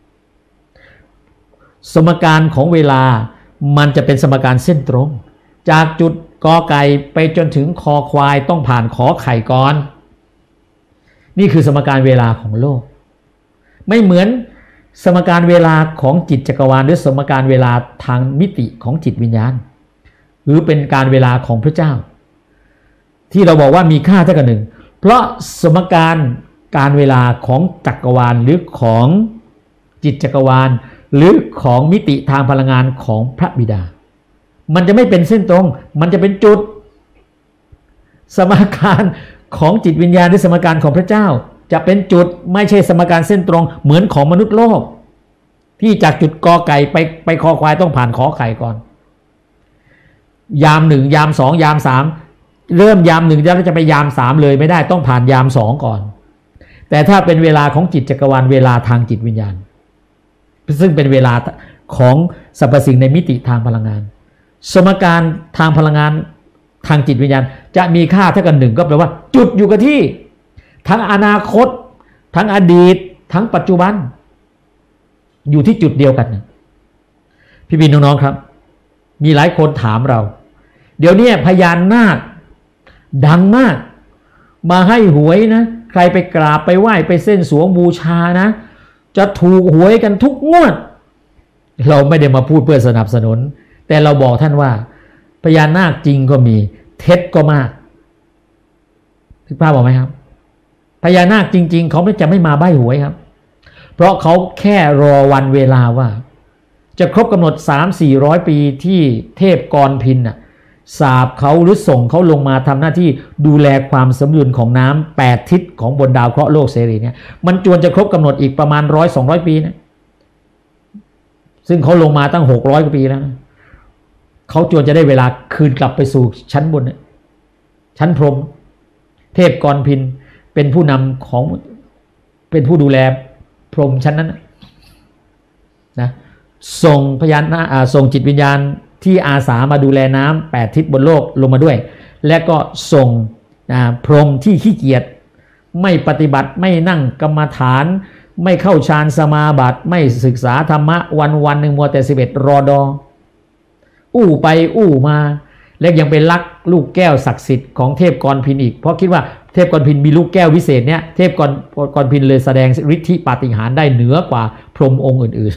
A: สมการของเวลามันจะเป็นสมการเส้นตรงจากจุดกอไก่ไปจนถึงคอควายต้องผ่านขอไข่ก่อนนี่คือสมการเวลาของโลกไม่เหมือนสมการเวลาของจิตจักรวาลหรือสมการเวลาทางมิติของจิตวิญญาณหรือเป็นการเวลาของพระเจ้าที่เราบอกว่ามีค่าเท่ากับหนึ่งเพราะสมการการเวลาของจักรวาลหรือของจิตจักรวาลหรือของมิติทางพลังงานของพระบิดามันจะไม่เป็นเส้นตรงมันจะเป็นจุดสมการของจิตวิญญาณหรือสมการของพระเจ้าจะเป็นจุดไม่ใช่สมการเส้นตรงเหมือนของมนุษย์โลกที่จากจุดกอไก่ไปไปคอควายต้องผ่านขอไข่ก่อนยามหนึ่งยามสองยามสามเริ่มยามหนึ่งแล้วจะไปยามสามเลยไม่ได้ต้องผ่านยามสองก่อนแต่ถ้าเป็นเวลาของจิตจักรวาลเวลาทางจิตวิญญาณซึ่งเป็นเวลาของสรรพสิ่งในมิติทางพลังงานสมการทางพลังงานทางจิตวิญญาณจะมีค่าเท่ากันหนึ่งก็แปลว่าจุดอยู่กับที่ทั้งอนาคตทั้งอดีตทั้งปัจจุบันอยู่ที่จุดเดียวกันพี่บินน้องๆครับมีหลายคนถามเราเดี๋ยวนี้พญานาคดังมากมาให้หวยนะใครไปกราบไปไหว้ไปเส้นสวงบูชานะจะถูกหวยกันทุกงวดเราไม่ได้มาพูดเพื่อสนับสนุนแต่เราบอกท่านว่าพญานาคจริงก็มีเท็จก็มากถึงภาพบอกไหมครับพญานาคจริงๆเขาไม่จะไม่มาใบ้หวยครับเพราะเขาแค่รอวันเวลาว่าจะครบกำหนด สามถึงสี่ร้อย ปีที่เทพกรพินน่ะสาบเขาหรือส่งเขาลงมาทำหน้าที่ดูแลความสมดุลของน้ำแปดทิศของบนดาวเคราะห์โลกเสรีเนี่ยมันจวนจะครบกำหนดอีกประมาณหนึ่งร้อย สองร้อยปีนะซึ่งเขาลงมาตั้งหกร้อยกว่าปีแล้วนะเขาจวนจะได้เวลาคืนกลับไปสู่ชั้นบนเนี่ยชั้นพรหมเทพกรพินเป็นผู้นำของเป็นผู้ดูแลพรหมชั้นนั้นนะส่งพญานาคส่งจิตวิญญาณที่อาสามาดูแลน้ำแปดทิศบนโลกลงมาด้วยและก็ส่งพรหมที่ขี้เกียจไม่ปฏิบัติไม่นั่งกรรมฐานไม่เข้าฌานสมาบัติไม่ศึกษาธรรมะวันวันหนึ่งมัวแต่สิบเอ็ดรอดออู้ไปอู้มาและยังไปลักลูกแก้วศักดิ์สิทธิ์ของเทพกรพินอีกเพราะคิดว่าเทพกรพินมีลูกแก้ววิเศษเนี่ยเทพกรกรพินเลยแสดงฤทธิปาฏิหาริย์ได้เหนือกว่าพรหมองค์อื่น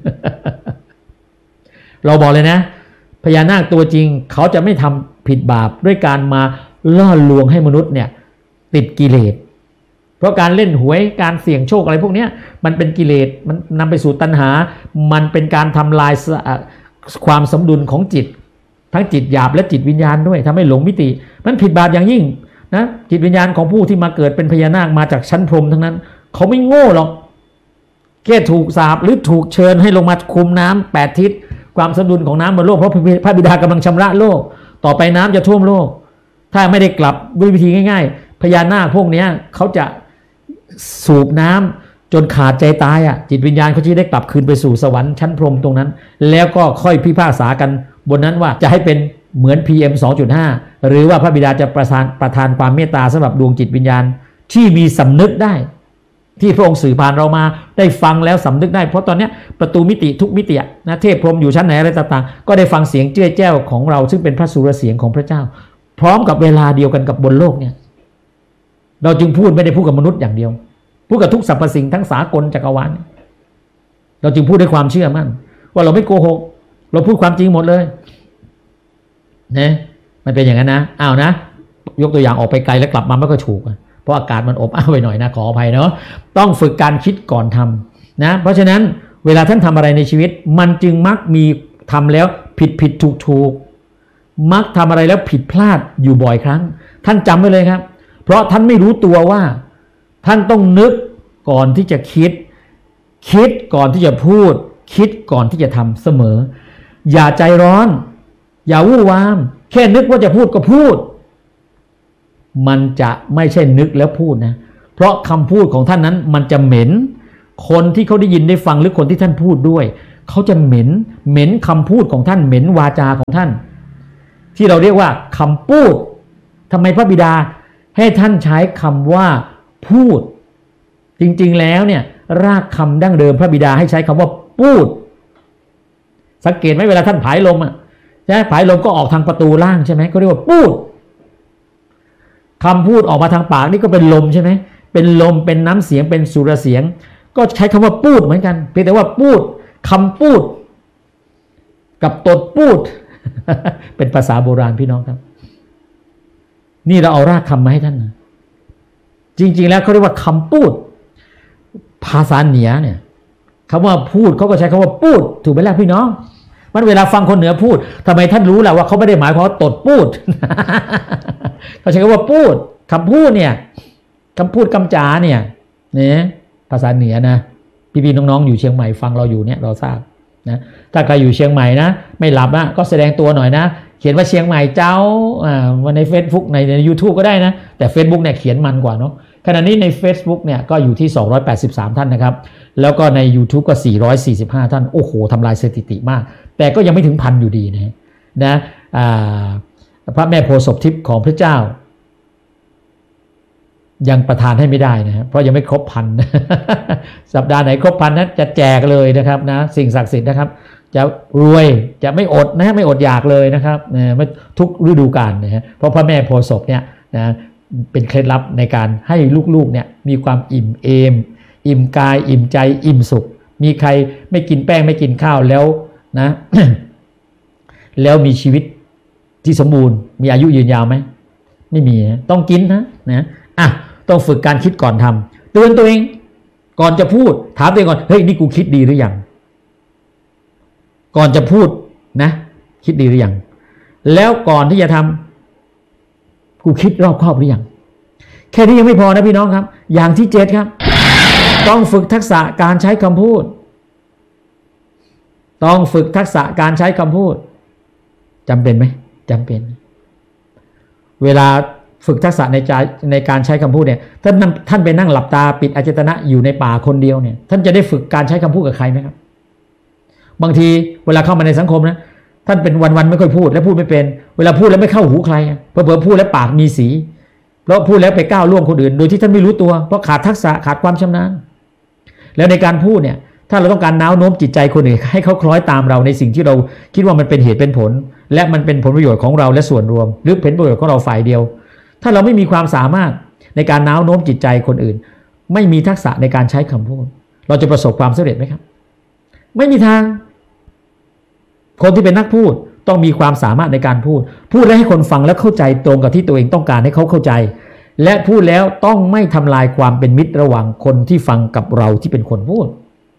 A: ๆ เราบอกเลยนะพญานาคตัวจริงเขาจะไม่ทำผิดบาปด้วยการมาล่อลวงให้มนุษย์เนี่ยติดกิเลสเพราะการเล่นหวยการเสี่ยงโชคอะไรพวกนี้มันเป็นกิเลสมันนำไปสู่ตัณหามันเป็นการทำลายความสมดุลของจิตทั้งจิตหยาบและจิตวิญญาณด้วยทำให้หลงมิติมันผิดบาปอย่างยิ่งนะจิตวิญญาณของผู้ที่มาเกิดเป็นพญานาคมาจากชั้นพรหมทั้งนั้นเขาไม่โง่หรอกแค่ถูกสาปหรือถูกเชิญให้ลงมาคุมน้ำแปดทิศความสมดุลของน้ำบนโลกเพราะพระบิดากำลังชำระโลกต่อไปน้ำจะท่วมโลกถ้าไม่ได้กลับด้วยวิธีง่ายๆพญานาคพวกนี้เขาจะสูบน้ำจนขาดใจตายอ่ะจิตวิญญาณเขาจะได้กลับคืนไปสู่สวรรค์ชั้นพรหมตรงนั้นแล้วก็ค่อยพิพากษากันบนนั้นว่าจะให้เป็นเหมือน พี เอ็ม สองจุดห้า หรือว่าพระบิดาจะประทานประทานความเมตตาสำหรับดวงจิตวิญญาณที่มีสำนึกได้ที่พระองค์สื่อผ่านเรามาได้ฟังแล้วสำนึกได้เพราะตอนนี้ประตูมิติทุกมิตินะเทพพรหมอยู่ชั้นไหนอะไรต่างๆก็ได้ฟังเสียงเจ้ยแจ้วของเราซึ่งเป็นพระสุรเสียงของพระเจ้าพร้อมกับเวลาเดียวกันกับบนโลกเนี่ยเราจึงพูดไม่ได้พูดกับมนุษย์อย่างเดียวพูดกับทุกสรรพสิ่งทั้งสากลจักรวาลเราจึงพูดด้วยความเชื่อมั่นว่าเราไม่โกหกเราพูดความจริงหมดเลยนะมันเป็นอย่างนั้นนะอ้าวนะยกตัวอย่างออกไปไกลแล้วกลับมาไม่ค่อยถูกเพราะอากาศมันอบอ้าวไปหน่อยนะขออภัยเนาะต้องฝึกการคิดก่อนทำนะเพราะฉะนั้นเวลาท่านทำอะไรในชีวิตมันจึงมักมีทำแล้วผิดผิดถูกถูกมักทำอะไรแล้วผิดพลาดอยู่บ่อยครั้งท่านจำไว้เลยครับเพราะท่านไม่รู้ตัวว่าท่านต้องนึกก่อนที่จะคิดคิดก่อนที่จะพูดคิดก่อนที่จะทำเสมออย่าใจร้อนอย่าวู่วามแค่นึกว่าจะพูดก็พูดมันจะไม่ใช่นึกแล้วพูดนะเพราะคำพูดของท่านนั้นมันจะเหม็นคนที่เขาได้ยินได้ฟังหรือคนที่ท่านพูดด้วยเขาจะเหม็นเหม็นคำพูดของท่านเหม็นวาจาของท่านที่เราเรียกว่าคำพูดทำไมพระบิดาให้ท่านใช้คำว่าพูดจริงๆแล้วเนี่ยรากคำดั้งเดิมพระบิดาให้ใช้คำว่าพูดสังเกตไหมเวลาท่านผายลมอ่ะใช่ไหมผายลมก็ออกทางประตูล่างใช่ไหมก็เรียกว่าพูดคำพูดออกมาทางปากนี่ก็เป็นลมใช่ไหมเป็นลมเป็นน้ำเสียงเป็นสุรเสียงก็ใช้คำว่าพูดเหมือนกันเพียงแต่ว่าพูดคำพูดกับตดพูด เป็นภาษาโบราณพี่น้องครับนี่เราเอารากคำมาให้ท่านนะจริงๆแล้วเขาเรียกว่าคำพูดภาษาเหนือเนี่ยคำว่าพูดเขาก็ใช้คำว่าพูดถูกไหมล่ะพี่น้องมันเวลาฟังคนเหนือพูดทำไมท่านรู้ล่ะว่าเขาไม่ได้หมายความว่าตดพูด เขาใช้คำว่าพูดคำพูดเนี่ยคำพูดคำจาเนี่ยเนี่ยภาษาเหนือนะพี่ๆน้องๆอยู่เชียงใหม่ฟังเราอยู่เนี่ยเราทราบนะถ้าใครอยู่เชียงใหม่นะไม่หลับนะก็แสดงตัวหน่อยนะเขียนว่าเชียงใหม่เจ้าอ่าวันใน Facebook ในใน YouTube ก็ได้นะแต่ Facebook เนี่ยเขียนมันกว่าเนาะขณะนี้ใน Facebook เนี่ยก็อยู่ที่สองร้อยแปดสิบสามท่านนะครับแล้วก็ใน YouTube ก็สี่ร้อยสี่สิบห้าท่านโอ้โหทำลายสถิติมากแต่ก็ยังไม่ถึงพันอยู่ดีนะนะอ่าพระแม่โพธิ์ศพทิพย์ของพระเจ้ายังประทานให้ไม่ได้นะเพราะยังไม่ครบพัน สัปดาห์ไหนครบพันนั้นจะแจกเลยนะครับนะสิ่งศักดิ์สิทธิ์นะครับจะรวยจะไม่อดนะไม่อดอยากเลยนะครับนะไม่ทุกฤดูกาลนะฮะเพราะพระแม่โพธิ์ศพเนี่ยนะเป็นเคล็ดลับในการให้ลูกๆเนี่ยมีความอิ่มเอมอิ่มกายอิ่มใจอิ่มสุขมีใครไม่กินแป้งไม่กินข้าวแล้วนะ แล้วมีชีวิตที่สมบูรณ์มีอายุยืนยาวไหมไม่มีนะต้องกินนะนะอ่ะต้องฝึกการคิดก่อนทำเตือนตัวเองก่อนจะพูดถามตัวเองก่อนเฮ้ยนี่กูคิดดีหรือยังก่อนจะพูดนะคิดดีหรือยังแล้วก่อนที่จะทำกูคิดรอบคอบหรือยังแค่นี้ยังไม่พอนะพี่น้องครับอย่างที่เจ็ดครับต้องฝึกทักษะการใช้คำพูดต้องฝึกทักษะการใช้คำพูดจำเป็นไหมจำเป็นเวลาฝึกทักษะในใจในการใช้คำพูดเนี่ยท่านท่านไปนั่งหลับตาปิดอายตนะอยู่ในป่าคนเดียวเนี่ยท่านจะได้ฝึกการใช้คำพูดกับใครไหมครับบางทีเวลาเข้ามาในสังคมนะท่านเป็นวันๆไม่ค่อยพูดและพูดไม่เป็นเวลาพูดแล้วไม่เข้าหูใครเผลอๆพูดแล้วปากมีสีเพราะพูดแล้วไปก้าวล่วงคนอื่นโดยที่ท่านไม่รู้ตัวเพราะขาดทักษะขาดความชำนาญแล้วในการพูดเนี่ยถ้าเราต้องการน้าวโน้มจิตใจคนอื่นให้เขาคล้อยตามเราในสิ่งที่เราคิดว่ามันเป็นเหตุเป็นผลและมันเป็นผลประโยชน์ของเราและส่วนรวมหรือเป็นประโยชน์ของเราฝ่ายเดียวถ้าเราไม่มีความสามารถในการน้าวโน้มจิตใจคนอื่นไม่มีทักษะในการใช้คำพูดเราจะประสบความสำเร็จไหมครับไม่มีทางคนที่เป็นนักพูดต้องมีความสามารถในการพูดพูดแล้วให้คนฟังแล้วเข้าใจตรงกับที่ตัวเองต้องการให้เขาเข้าใจและพูดแล้วต้องไม่ทำลายความเป็นมิตรระหว่างคนที่ฟังกับเราที่เป็นคนพูด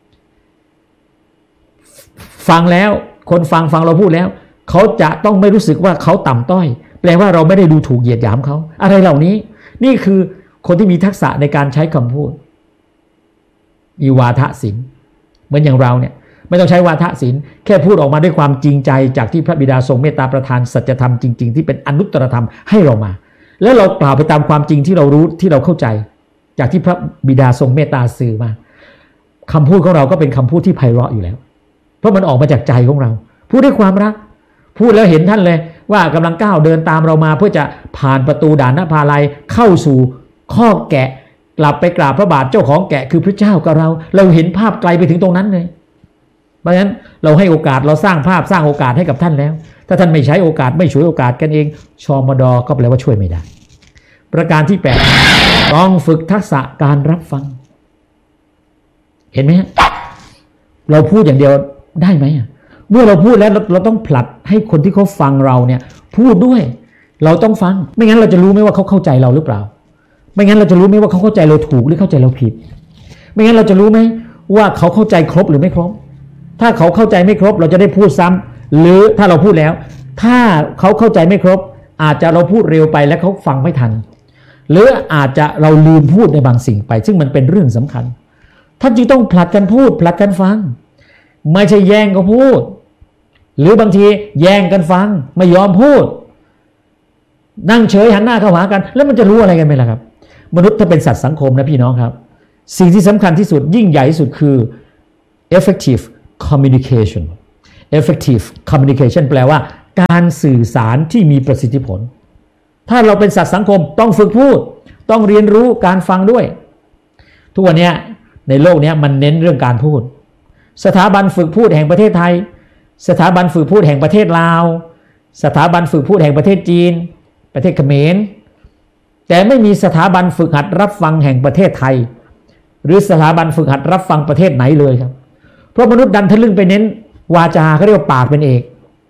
A: ฟังแล้วคนฟังฟังเราพูดแล้วเขาจะต้องไม่รู้สึกว่าเขาต่ำต้อยแปลว่าเราไม่ได้ดูถูกเหยียดหยามเขาอะไรเหล่านี้นี่คือคนที่มีทักษะในการใช้คำพูดมีวาทศิลป์เหมือนอย่างเราเนี่ยไม่ต้องใช้วาทศิลป์แค่พูดออกมาด้วยความจริงใจจากที่พระบิดาทรงเมตตาประทานสัจธรรมจริงๆที่เป็นอนุตตรธรรมให้เรามาแล้วเรากล่าวไปตามความจริงที่เรารู้ที่เราเข้าใจจากที่พระบิดาทรงเมตตาสื่อมาคำพูดของเราก็เป็นคำพูดที่ไพเราะอยู่แล้วเพราะมันออกมาจากใจของเราพูดด้วยความรักพูดแล้วเห็นท่านเลยว่ากำลังก้าวเดินตามเรามาเพื่อจะผ่านประตูด่านนภาลัยเข้าสู่ข้อแกะกลับไปกราบพระบาทเจ้าของแกะคือพระเจ้ากับเราเราเห็นภาพไกลไปถึงตรงนั้นเลยเพราะฉะนั้นเราให้โอกาสเราสร้างภาพสร้างโอกาสให้กับท่านแล้วถ้าท่านไม่ใช้โอกาสไม่ช่วยโอกาสกันเองชมดก็แปลว่าช่วยไม่ได้ประการที่แปดต้องฝึกทักษะการรับฟังเห็นไหมฮะเราพูดอย่างเดียวได้ไหมเมื่อเราพูดแล้วเราเราต้องผลัดให้คนที่เขาฟังเราเนี่ยพูดด้วยเราต้องฟังไม่งั้นเราจะรู้ไหมว่าเขาเข้าใจเราหรือเปล่าไม่งั้นเราจะรู้ไหมว่าเขาเข้าใจเราถูกหรือเข้าใจเราผิดไม่งั้นเราจะรู้ไหมว่าเขาเข้าใจครบหรือไม่ครบถ้าเขาเข้าใจไม่ครบเราจะได้พูดซ้ำหรือถ้าเราพูดแล้วถ้าเขาเข้าใจไม่ครบอาจจะเราพูดเร็วไปและเขาฟังไม่ทันหรืออาจจะเราลืมพูดในบางสิ่งไปซึ่งมันเป็นเรื่องสำคัญท่านจึงต้องผลัดกันพูดผลัดกันฟังไม่ใช่แย่งกันพูดหรือบางทีแย่งกันฟังไม่ยอมพูดนั่งเฉยหันหน้าเข้าหากันแล้วมันจะรู้อะไรกันไหมล่ะครับมนุษย์ถ้าเป็นสัตว์สังคมนะพี่น้องครับสิ่งที่สำคัญที่สุดยิ่งใหญ่ที่สุดคือ effective communication effective communication แปลว่าการสื่อสารที่มีประสิทธิผลถ้าเราเป็นสัตว์สังคมต้องฝึกพูดต้องเรียนรู้การฟังด้วยทุกวันนี้ในโลกนี้มันเน้นเรื่องการพูดสถาบันฝึกพูดแห่งประเทศไทยสถาบันฝึกพูดแห่งประเทศลาวสถาบันฝึกพูดแห่งประเทศจีนประเทศเขมรแต่ไม่มีสถาบันฝึกหัดรับฟังแห่งประเทศไทยหรือสถาบันฝึกหัดรับฟังประเทศไหนเลยครับเพราะมนุษย์ดันทะลึ่งไปเน้นวาจาเขาเรียกว่าปากเป็นเอก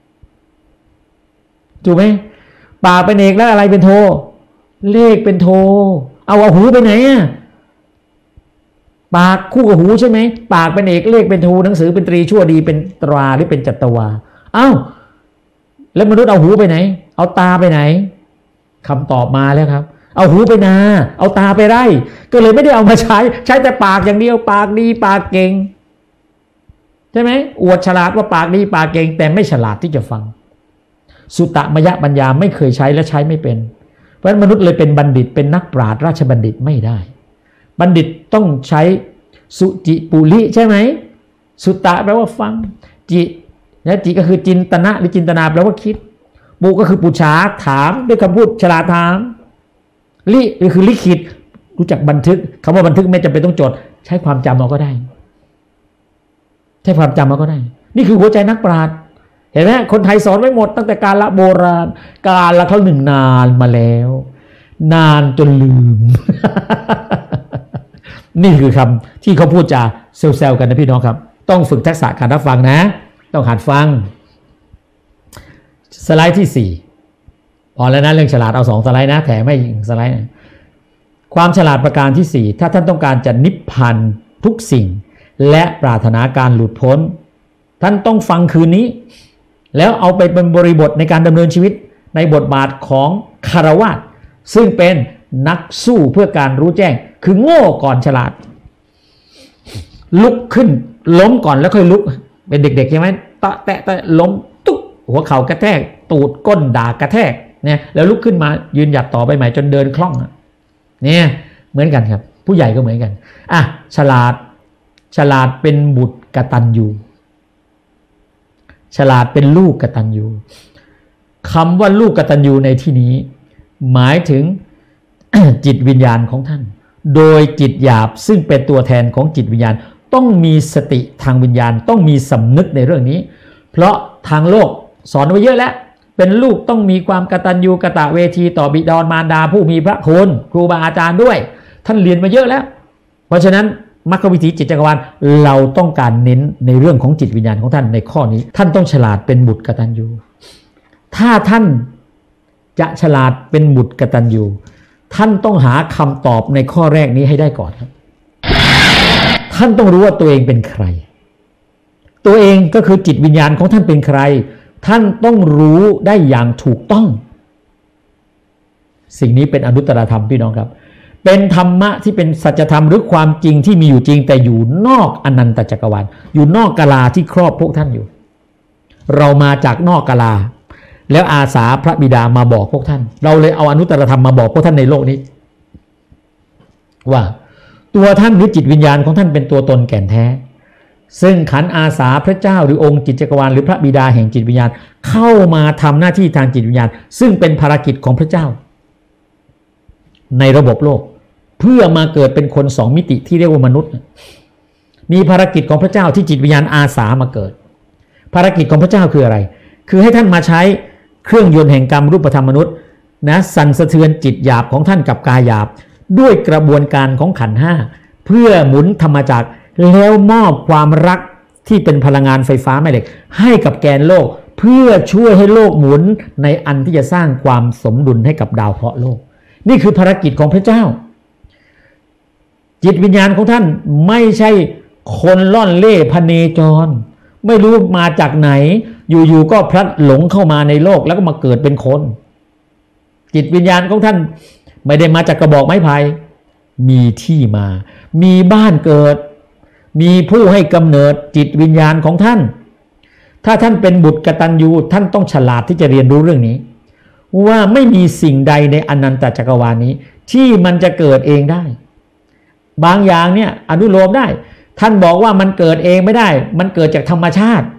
A: ถูกไหมปากเป็นเอกแล้วอะไรเป็นโทเลขเป็นโทเอาเอาหูไปไหนอ่ะปากคู่กับหูใช่ไหมปากเป็นเอกเลขเป็นโทหนังสือเป็นตรีชั่วดีเป็นตราหรือเป็นจัตวาอ้าวแล้วมนุษย์เอาหูไปไหนเอาตาไปไหนคำตอบมาแล้วครับเอาหูไปนาเอาตาไปไร่ก็เลยไม่ได้เอามาใช้ใช้แต่ปากอย่างเดียวปากดีปากเก่งใช่ไหมอวดฉลาดว่าปากดีปากเก่งแต่ไม่ฉลาดที่จะฟังสุตตมยปัญญาไม่เคยใช้และใช้ไม่เป็นเพราะฉะนั้นมนุษย์เลยเป็นบัณฑิตเป็นนักปราชญ์ราชบัณฑิตไม่ได้บัณฑิตต้องใช้สุจิปุริใช่ไหมสุตตะแปลว่าฟังจินะจิก็คือจินตนะหรือจินตนาแปลว่าคิดปุก็คือปุจฉาถามด้วยคำพูดฉลาดถามลิก็คือลิขิตรู้จักบันทึกคำว่าบันทึกไม่จำเป็นต้องจดใช้ความจำเอาก็ได้ใช้ความจำเอาก็ได้นี่คือหัวใจนักปราชญ์เห็นไหมคนไทยสอนไว้หมดตั้งแต่การละโบราณการละครั้งหนึ่งนานมาแล้วนานจนลืม นี่คือคำที่เขาพูดจาเซลล์กันนะพี่น้องครับต้องฝึกทักษะการรับฟังนะต้องหัดฟังสไลด์ที่สี่พอแล้วนะเรื่องฉลาดเอาสองสไลด์นะแถมไม่สไลด์นะความฉลาดประการที่สี่ถ้าท่านต้องการจะนิพพานทุกสิ่งและปรารถนาการหลุดพ้นท่านต้องฟังคืนนี้แล้วเอาไปเป็นบริบทในการดำเนินชีวิตในบทบาทของคฤหัสถ์ซึ่งเป็นนักสู้เพื่อการรู้แจ้งคือโง่ก่อนฉลาดลุกขึ้นล้มก่อนแล้วค่อยลุกเป็นเด็กๆใช่ไหมตะแตะแตะล้มตุ๊กหัวเข่ากระแทกตูดก้นด่ากระแทกเนี่ยแล้วลุกขึ้นมายืนหยัดต่อไปใหม่จนเดินคล่องเนี่ยเหมือนกันครับผู้ใหญ่ก็เหมือนกันอ่ะฉลาดฉลาดเป็นบุตรกตัญญูฉลาดเป็นลูกกตัญญูคำว่าลูกกตัญญูในที่นี้หมายถึง จิตวิญญาณของท่านโดยจิตหยาบซึ่งเป็นตัวแทนของจิตวิญญาณต้องมีสติทางวิญญาณต้องมีสำนึกในเรื่องนี้เพราะทางโลกสอนไว้เยอะแล้วเป็นลูกต้องมีความกตัญญูกตเวทีต่อบิดามารดาผู้มีพระคุณครูบาอาจารย์ด้วยท่านเรียนมาเยอะแล้วเพราะฉะนั้นมรรควิถีจิตจักรวาลเราต้องการเน้นในเรื่องของจิตวิญญาณของท่านในข้อนี้ท่านต้องฉลาดเป็นบุตรกตัญญูถ้าท่านจะฉลาดเป็นบุตรกตัญญูท่านต้องหาคำตอบในข้อแรกนี้ให้ได้ก่อนครับท่านต้องรู้ว่าตัวเองเป็นใครตัวเองก็คือจิตวิญญาณของท่านเป็นใครท่านต้องรู้ได้อย่างถูกต้องสิ่งนี้เป็นอนุตตรธรรมพี่น้องครับเป็นธรรมะที่เป็นสัจธรรมหรือความจริงที่มีอยู่จริงแต่อยู่นอกอนันตจักรวาลอยู่นอกกาลาที่ครอบพวกท่านอยู่เรามาจากนอกกาลาแล้วอาสาพระบิดามาบอกพวกท่านเราเลยเอาอนุตตรธรรมมาบอกพวกท่านในโลกนี้ว่าตัวท่านหรือจิตวิญญาณของท่านเป็นตัวตนแก่นแท้ซึ่งขันธ์อาสาพระเจ้าหรือองค์จิตจักรวาลหรือพระบิดาแห่งจิตวิญญาณเข้ามาทำหน้าที่ทางจิตวิญญาณซึ่งเป็นภารกิจของพระเจ้าในระบบโลกเพื่อมาเกิดเป็นคนสองมิติที่เรียกว่ามนุษย์มีภารกิจของพระเจ้าที่จิตวิญญาณอาสามาเกิดภารกิจของพระเจ้าคืออะไรคือให้ท่านมาใช้เครื่องยนต์แห่งกรรมรูปธรรมมนุษย์นะสั่นสะเทือนจิตหยาบของท่านกับกายหยาบด้วยกระบวนการของขันธ์ห้าเพื่อหมุนธรรมจักรแล้วมอบความรักที่เป็นพลังงานไฟฟ้าแม่เหล็กให้กับแกนโลกเพื่อช่วยให้โลกหมุนในอันที่จะสร้างความสมดุลให้กับดาวเคราะห์โลกนี่คือภารกิจของพระเจ้าจิตวิญญาณของท่านไม่ใช่คนล่อนเล่พเนจรไม่รู้มาจากไหนอยู่ๆก็พลัดหลงเข้ามาในโลกแล้วก็มาเกิดเป็นคนจิตวิญญาณของท่านไม่ได้มาจากกระบอกไม้ไผ่มีที่มามีบ้านเกิดมีผู้ให้กำเนิดจิตวิญญาณของท่านถ้าท่านเป็นบุตรกตัญญูท่านต้องฉลาดที่จะเรียนรู้เรื่องนี้ว่าไม่มีสิ่งใดในอนันตจักรวาลนี้ที่มันจะเกิดเองได้บางอย่างเนี่ยอนุโลมได้ท่านบอกว่ามันเกิดเองไม่ได้มันเกิดจากธรรมชาติ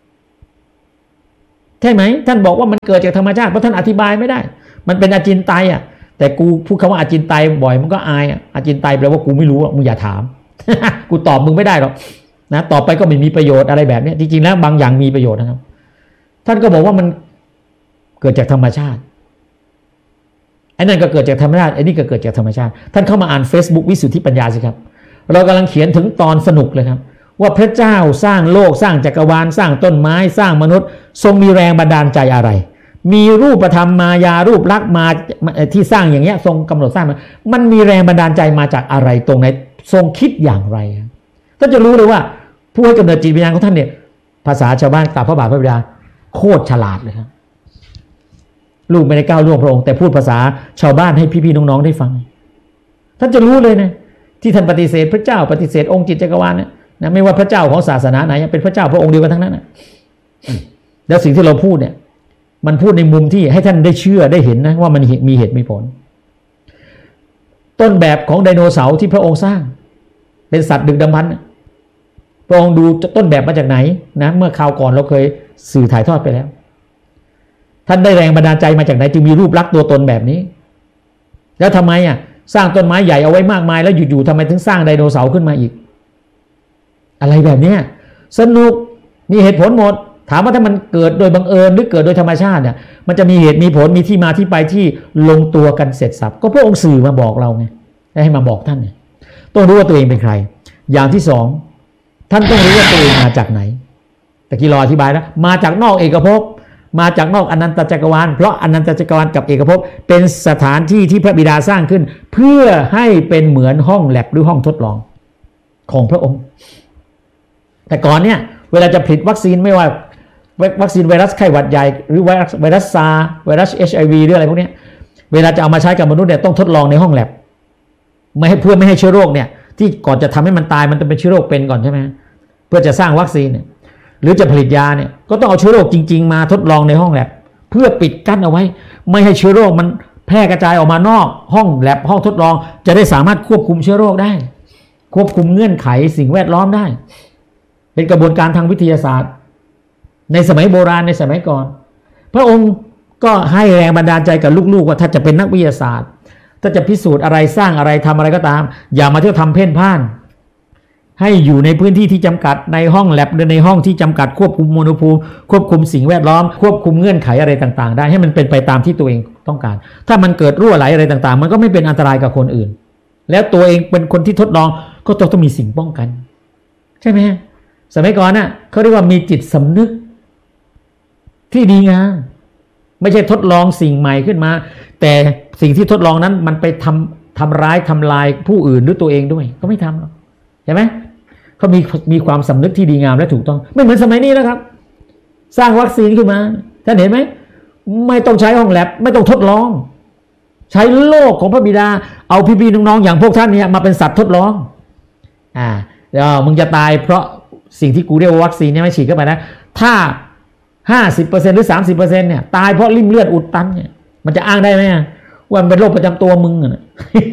A: ใช่ไหมท่านบอกว่ามันเกิดจากธรรมชาติเพราะท่านอธิบายไม่ได้มันเป็นอจินไตยอ่ะแต่กูพูดคำว่าอจินไตยบ่อยมันก็อายอ่ะอจินไตยแปลว่ากูไม่รู้อ่ะมึงอย่าถาม กูตอบมึงไม่ได้หรอกนะตอบไปก็ไม่มีประโยชน์อะไรแบบนี้จริงๆแล้วบางอย่างมีประโยชน์นะครับท่านก็บอกว่ามันเกิดจากธรรมชาติไอ้นั่นก็เกิดจากธรรมชาติไอ้นี่ก็เกิดจากธรรมชาติท่านเข้ามาอ่าน Facebook วิสุทธิปัญญาสิครับเรากำลังเขียนถึงตอนสนุกเลยครับว่าพระเจ้าสร้างโลกสร้างจักรวาลสร้างต้นไม้สร้างมนุษย์ทรงมีแรงบันดาลใจอะไรมีรูปธรรมมายารูปลักษณ์มาที่สร้างอย่างเงี้ยทรงกำหนดสร้างมันมันมีแรงบันดาลใจมาจากอะไรตรงไหนทรงคิดอย่างไรท่านจะรู้เลยว่าผู้ให้กำเนิดจิตวิญญาณของท่านเนี่ยภาษาชาวบ้านตามพระบาทพระบิดาโคตรฉลาดเลยครับลูกไม่ได้ก้าวล่วงพระองค์แต่พูดภาษาชาวบ้านให้พี่ๆน้องๆได้ฟังท่านจะรู้เลยนะที่ท่านปฏิเสธพระเจ้าปฏิเสธองค์จิตจักรวาลเนี่ยนะไม่ว่าพระเจ้าของศาสนาไหนเป็นพระเจ้าพระองค์เดียวกันทั้งนั้นนะแล้วสิ่งที่เราพูดเนี่ยมันพูดในมุมที่ให้ท่านได้เชื่อได้เห็นนะว่ามันมีเหตุมีผลต้นแบบของไดโนเสาร์ที่พระองค์สร้างเป็นสัตว์ดึกดำบรรพ์พระองค์ดูต้นแบบมาจากไหนนะเมื่อคราวก่อนเราเคยสื่อถ่ายทอดไปแล้วท่านได้แรงบันดาลใจมาจากไหนจึงมีรูปลักษณ์ตัวตนแบบนี้แล้วทำไมอ่ะสร้างต้นไม้ใหญ่เอาไว้มากมายแล้วอยู่ๆทำไมถึงสร้างไดโนเสาร์ขึ้นมาอีกอะไรแบบนี้สนุกมีเหตุผลหมดถามว่าถ้ามันเกิดโดยบังเอิญหรือเกิดโดยธรรมชาติเนี่ยมันจะมีเหตุมีผลมีที่มาที่ไปที่ลงตัวกันเสร็จสับก็พระองค์สื่อมาบอกเราไงให้มาบอกท่านเนี่ยต้องรู้ว่าตัวเองเป็นใครอย่างที่สองท่านต้องรู้ว่าตัวเองมาจากไหนแต่กี้รออธิบายนะมาจากนอกเอกภพมาจากนอกอนันตจักรวาลเพราะอนันตจักรวาลกับเอกภพเป็นสถานที่ที่พระบิดาสร้างขึ้นเพื่อให้เป็นเหมือนห้องแลบหรือห้องทดลองของพระองค์แต่ก่อนเนี่ยเวลาจะผลิตวัคซีนไม่ว่าวัคซีนไวรัสไข้หวัดใหญ่หรือไวรัสไวรัสซาร์ไวรัส เอช ไอ วี หรืออะไรพวกนี้เวลาจะเอามาใช้กับมนุษย์เนี่ยต้องทดลองในห้องแลบไม่ให้เพื่อไม่ให้เชื้อโรคเนี่ยที่ก่อนจะทำให้มันตายมันต้องเป็นเชื้อโรคเป็นก่อนใช่ไหมเพื่อจะสร้างวัคซีนเนี่ยหรือจะผลิตยาเนี่ยก็ต้องเอาเชื้อโรคจริงๆมาทดลองในห้องแลบเพื่อปิดกั้นเอาไว้ไม่ให้เชื้อโรคมันแพร่กระจายออกมานอกห้องแลบห้องทดลองจะได้สามารถควบคุมเชื้อโรคได้ควบคุมเงื่อนไขสิ่งแวดล้อมได้เป็นกระบวนการทางวิทยาศาสตร์ในสมัยโบราณในสมัยก่อนพระองค์ก็ให้แรงบันดาลใจกับลูกๆว่าถ้าจะเป็นนักวิทยาศาสตร์ถ้าจะพิสูจน์อะไรสร้างอะไรทำอะไรก็ตามอย่ามาเที่ยวทำเพ่นพ่านให้อยู่ในพื้นที่ที่จำกัดในห้องแลบหรือในห้องที่จำกัดควบคุมอุณหภูมิควบคุมสิ่งแวดล้อมควบคุมเงื่อนไขอะไรต่างๆได้ให้มันเป็นไปตามที่ตัวเองต้องการถ้ามันเกิดรั่วไหลอะไรต่างๆมันก็ไม่เป็นอันตรายกับคนอื่นแล้วตัวเองเป็นคนที่ทดลองก็ต้องต้องมีสิ่งป้องกันใช่ไหมสมัยก่อนน่ะเขาเรียกว่ามีจิตสำนึกที่ดีงามไม่ใช่ทดลองสิ่งใหม่ขึ้นมาแต่สิ่งที่ทดลองนั้นมันไปทำทำร้ายทำลายผู้อื่นหรือตัวเองด้วยก็ไม่ทำหรอกใช่ไหมเขามีมีความสำนึกที่ดีงามและถูกต้องไม่เหมือนสมัยนี้แล้วครับสร้างวัคซีนขึ้นมาท่านเห็นไหมไม่ต้องใช้ห้องแลบไม่ต้องทดลองใช้โลกของพระบิดาเอาพี่ๆน้องๆอย่างพวกท่านเนี่ยมาเป็นสัตว์ทดลองอ่าเดี๋ยวมึงจะตายเพราะสิ่งที่กูเรียกว่าวัคซีนเนี่ยไม่ฉีดเข้าไปนะถ้า ห้าสิบเปอร์เซ็นต์ หรือ สามสิบเปอร์เซ็นต์ เนี่ยตายเพราะริ่มเลือดอุดตันเนี่ยมันจะอ้างได้ไหมว่ามันเป็นโรคประจำตัวมึงอ่ะ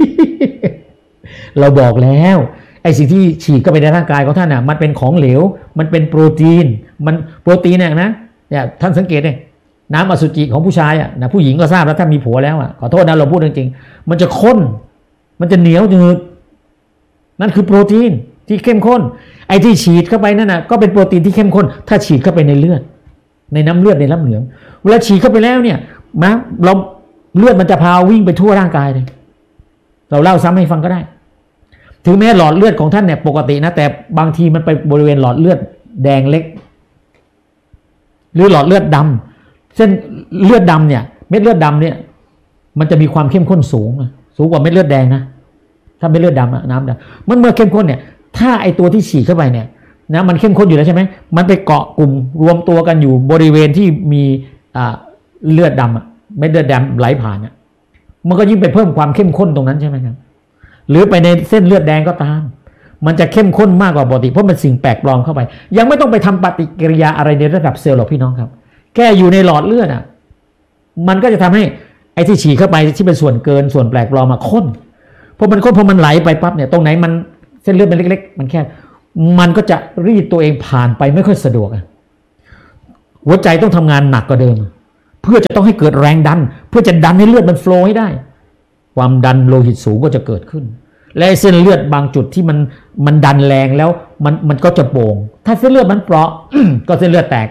A: เราบอกแล้วไอ้สิ่งที่ฉีดเข้าไปในร่างกายของท่านน่ะมันเป็นของเหลวมันเป็นโปรตีนมันโปรตีนเนี่ยนะเนี่ยท่านสังเกตเลยน้ำอสุจิของผู้ชายอ่ะนะผู้หญิงก็ทราบแล้วถ้ามีผัวแล้วอ่ะขอโทษนะเราพูดจริงๆมันจะข้นมันจะเหนียวจืดนั่นคือโปรตีนที่เข้มข้นไอ้ที่ฉีดเข้าไปนั่นน่ะก็เป็นโปรตีนที่เข้มข้นถ้าฉีดเข้าไปในเลือดในน้ำเลือดในน้ำเหลืองเวลาฉีดเข้าไปแล้วเนี่ยนะเราเลือดมันจะพาวิ่งไปทั่วร่างกายเลยเราเล่าซ้ำให้ฟังก็ได้ถึงแม้หลอดเลือดของท่านเนี่ยปกตินะแต่บางทีมันไปบริเวณหลอดเลือดแดงเล็กหรือหลอดเลือดดำเส้นเลือดดำเนี่ยเม็ดเลือดดำเนี่ยมันจะมีความเข้มข้นสูงสูงกว่าเม็ดเลือดแดงนะถ้าเม็ดเลือดดำน้ำดำมันเมื่อเข้มข้นเนี่ยถ้าไอตัวที่ฉีดเข้าไปเนี่ยนะมันเข้มข้นอยู่แล้วใช่ไหมมันไปเกาะกลุ่มรวมตัวกันอยู่บริเวณที่มีเลือดดำเม็ดเลือดดำไหลผ่านมันก็ยิ่งไปเพิ่มความเข้มข้นตรงนั้นใช่ไหมครับหรือไปในเส้นเลือดแดงก็ตามมันจะเข้มข้นมากกว่าปกติเพราะมันสิ่งแปลกปลอมเข้าไปยังไม่ต้องไปทำปฏิกิริยาอะไรในระดับเซลล์หรอกพี่น้องครับแค่อยู่ในหลอดเลือดอ่ะมันก็จะทำให้ไอ้ที่ฉี่เข้าไปที่เป็นส่วนเกินส่วนแปลกปลอมมาข้นพอมันข้นพอมันไหลไปปั๊บเนี่ยตรงไหนมันเส้นเลือดมันเล็กๆมันแค่มันก็จะรีดตัวเองผ่านไปไม่ค่อยสะดวกหัวใจต้องทำงานหนักกว่าเดิมเพื่อจะต้องให้เกิดแรงดันเพื่อจะดันให้เลือดมันโฟลว์ให้ได้ความดันโลหิตสูงก็จะเกิดขึ้นและเส้นเลือดบางจุดที่มันมันดันแรงแล้วมันมันก็จะโป่งถ้าเส้นเลือดมันเปราะ ก็เส้นเลือดแตก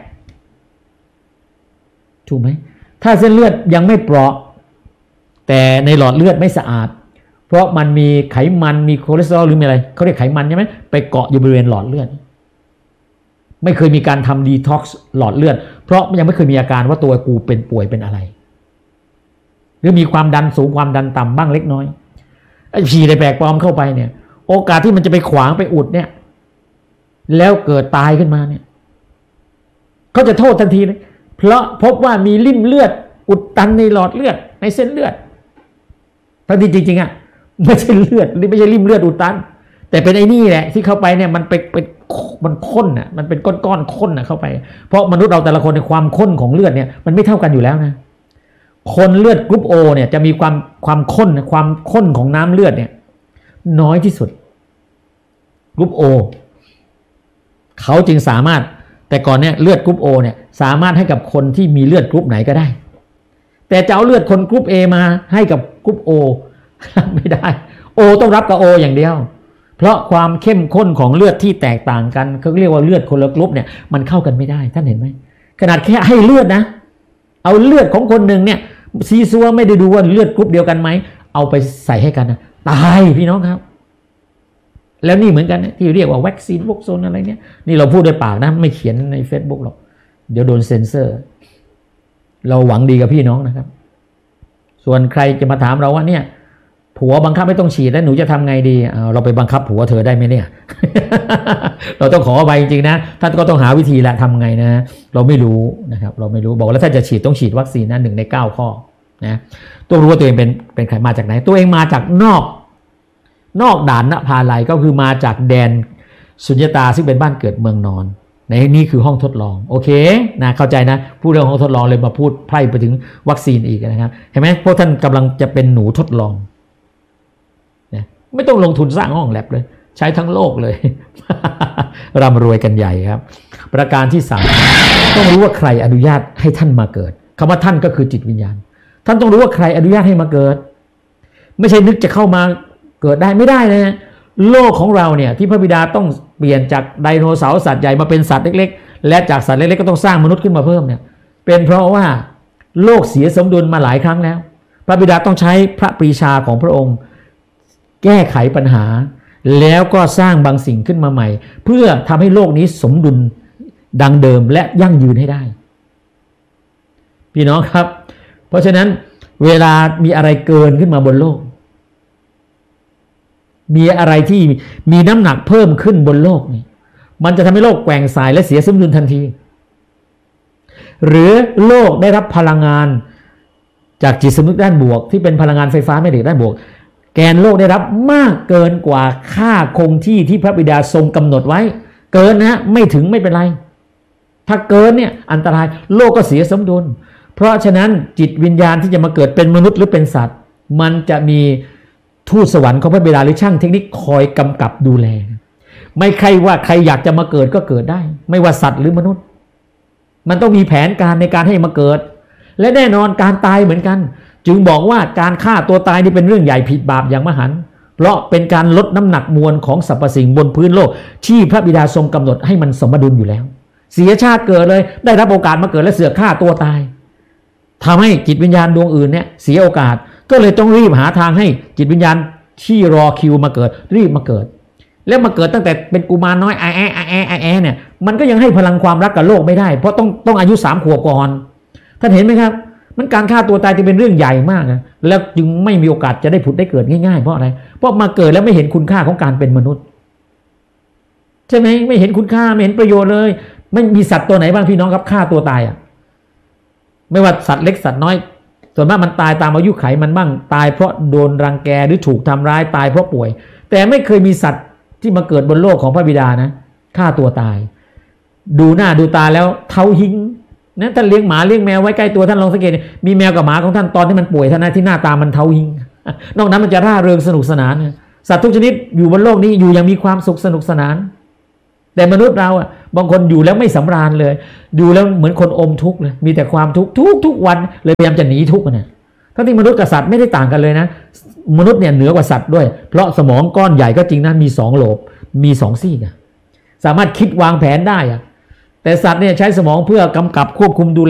A: ถูกไหมถ้าเส้นเลือดยังไม่เปราะแต่ในหลอดเลือดไม่สะอาดเพราะมันมีไขมันมีคอเลสเตอรอลหรือมีอะไรเขาเรียกไขมันใช่ไหมไปเกาะอยู่บริเวณหลอดเลือดไม่เคยมีการทำดีท็อกซ์หลอดเลือดเพราะยังไม่เคยมีอาการว่าตัวกูเป็นป่วยเป็นอะไรหรือมีความดันสูงความดันต่ำบ้างเล็กน้อยไอ้ฉี่ในแปลกปลอมเข้าไปเนี่ยโอกาสที่มันจะไปขวางไปอุดเนี่ยแล้วเกิดตายขึ้นมาเนี่ยเขาจะโทษทันทีเลยเพราะพบว่ามีริ่มเลือดอุดตันในหลอดเลือดในเส้นเลือดทั้งที่จริงๆอ่ะไม่ใช่เลือดไม่ใช่ริ่มเลือดอุดตันแต่เป็นไอ้นี่แหละที่เข้าไปเนี่ยมันเป็นเป็นมันข้นอ่ะมันเป็นก้อนๆข้นอ่ะเข้าไปเพราะมนุษย์เราแต่ละคนในความข้นของเลือดเนี่ยมันไม่เท่ากันอยู่แล้วนะคนเลือดกรุ๊ปโอเนี่ยจะมีความความข้นความข้นของน้ำเลือดเนี่ยน้อยที่สุดกรุ๊ปโอเขาจึงสามารถแต่ก่อนเนี่ยเลือดกรุ๊ปโอเนี่ยสามารถให้กับคนที่มีเลือดกรุ๊ปไหนก็ได้แต่จะเอาเลือดคนกรุ๊ปเอมาให้กับกรุ๊ปโอไม่ได้โอต้องรับกับโออย่างเดียวเพราะความเข้มข้นของเลือดที่แตกต่างกันเขาเรียกว่าเลือดคนละกรุ๊ปเนี่ยมันเข้ากันไม่ได้ท่านเห็นไหมขนาดแค่ให้เลือดนะเอาเลือดของคนหนึ่งเนี่ยซีซัวไม่ได้ดูว่าเลือดกรุ๊ปเดียวกันไหมเอาไปใส่ให้กันนะตายพี่น้องครับแล้วนี่เหมือนกันที่เรียกว่าวัคซีนพวกโซนอะไรเนี่ยนี่เราพูดด้วยปากนะไม่เขียนใน Facebook หรอกเดี๋ยวโดนเซ็นเซอร์เราหวังดีกับพี่น้องนะครับส่วนใครจะมาถามเราว่าเนี่ยผัวบังคับไม่ต้องฉีดแล้วหนูจะทำไงดีเราไปบังคับผัวเธอได้ไหมเนี่ย เราต้องขอไปจริงๆนะท่านก็ต้องหาวิธีละทำไงนะเราไม่รู้นะครับเราไม่รู้บอกแล้วถ้าจะฉีดต้องฉีดวัคซีนนะหนึ่งในเก้าข้อนะต้องรู้ว่าตัวเองเป็นเป็นใครมาจากไหนตัวเองมาจากนอกนอกด่านนภาลัยก็คือมาจากแดนสุญญตาซึ่งเป็นบ้านเกิดเมืองนอนในนี้คือห้องทดลองโอเคนะเข้าใจนะพูดเรื่องห้องทดลองเลยมาพูดไพร่ไปถึงวัคซีนอีกนะครับเห็นไหมพวกท่านกำลังจะเป็นหนูทดลองนะไม่ต้องลงทุนสร้างห้องแลบเลยใช้ทั้งโลกเลย ร่ำรวยกันใหญ่ครับประการที่สามต้องรู้ว่าใครอนุญาตให้ท่านมาเกิดคำว่าท่านก็คือจิตวิญญาณท่านต้องรู้ว่าใครอนุญาตให้มาเกิดไม่ใช่นึกจะเข้ามาเกิดได้ไม่ได้นะโลกของเราเนี่ยที่พระบิดาต้องเปลี่ยนจากไดโนเสาร์สัตว์ใหญ่มาเป็นสัตว์เล็กๆและจากสัตว์เล็กๆก็ต้องสร้างมนุษย์ขึ้นมาเพิ่มเนี่ยเป็นเพราะว่าโลกเสียสมดุลมาหลายครั้งแล้วพระบิดาต้องใช้พระปรีชาของพระองค์แก้ไขปัญหาแล้วก็สร้างบางสิ่งขึ้นมาใหม่เพื่อทำให้โลกนี้สมดุลดังเดิมและยั่งยืนให้ได้พี่น้องครับเพราะฉะนั้นเวลามีอะไรเกินขึ้นมาบนโลกมีอะไรที่มีน้ำหนักเพิ่มขึ้นบนโลกนี่มันจะทำให้โลกแกว่งสายและเสียสมดุลทันทีหรือโลกได้รับพลังงานจากจิตสำนึกด้านบวกที่เป็นพลังงานไฟฟ้าแม่เหล็กด้านบวกแกนโลกได้รับมากเกินกว่าค่าคงที่ที่พระบิดาทรงกำหนดไว้เกินนะไม่ถึงไม่เป็นไรถ้าเกินเนี่ยอันตรายโลกก็เสียสมดุลเพราะฉะนั้นจิตวิญญาณที่จะมาเกิดเป็นมนุษย์หรือเป็นสัตว์มันจะมีทูตสวรรค์ของพระบิดาหรือช่างเทคนิคคอยกำกับดูแลไม่ใครว่าใครอยากจะมาเกิดก็เกิดได้ไม่ว่าสัตว์หรือมนุษย์มันต้องมีแผนการในการให้มาเกิดและแน่นอนการตายเหมือนกันจึงบอกว่าการฆ่าตัวตายนี่เป็นเรื่องใหญ่ผิดบาปอย่างมหันต์เพราะเป็นการลดน้ำหนักมวลของสรรพสิ่งบนพื้นโลกที่พระบิดาทรงกำหนดให้มันสมดุลอยู่แล้วเสียชาติเกิดเลยได้รับโอกาสมาเกิดและเสือกฆ่าตัวตายทำให้จิตวิญญาณดวงอื่นเนี่ยเสียโอกาสก็เลยต้องรีบหาทางให้จิตวิญญาณที่รอคิวมาเกิดรีบมาเกิดแล้วมาเกิดตั้งแต่เป็นกุมารน้อยไอแอไอแอไอแอเนี่ยมันก็ยังให้พลังความรักกับโลกไม่ได้เพราะต้องต้องอายุสามขวบก่อนท่านเห็นไหมครับมันการฆ่าตัวตายจะเป็นเรื่องใหญ่มากนะแล้วจึงไม่มีโอกาสจะได้ผุดได้เกิดง่ายๆเพราะอะไรเพราะมาเกิดแล้วไม่เห็นคุณค่าของการเป็นมนุษย์ใช่ไหมไม่เห็นคุณค่าไม่เห็นประโยชน์เลยไม่มีสัตว์ตัวไหนบ้างพี่น้องครับฆ่าตัวตายอ่ะไม่ว่าสัตว์เล็กสัตว์น้อยส่วนมากมันตายตามอายุไขมันบ้างตายเพราะโดนรังแกหรือถูกทำร้ายตายเพราะป่วยแต่ไม่เคยมีสัตว์ที่มาเกิดบนโลกของพระบิดานะฆ่าตัวตายดูหน้าดูตาแล้วเท้าหิ้งนั้นท่านเลี้ยงหมาเลี้ยงแมวไว้ใกล้ตัวท่านลองสังเกตมีแมวกับหมาของท่านตอนที่มันป่วยท่านนะที่หน้าตามันเทาหิงนอกนั้นมันจะร่าเริงสนุกสนานสัตว์ทุกชนิดอยู่บนโลกนี้อยู่อย่างมีความสุขสนุกสนานแต่มนุษย์เราอ่ะบางคนอยู่แล้วไม่สำราญเลยอยู่แล้วเหมือนคนอมทุกข์เลยมีแต่ความทุกข์ทุกทุกวันเลยพยายามจะหนีทุกข์นะทั้งที่มนุษย์กับสัตว์ไม่ได้ต่างกันเลยนะมนุษย์เนี่ยเหนือกว่าสัตว์ด้วยเพราะสมองก้อนใหญ่ก็จริงนะมีสองโลบมีสองซีกสามารถคิดวางแผนได้อะแต่สัตว์เนี่ยใช้สมองเพื่อกำกับควบคุมดูแล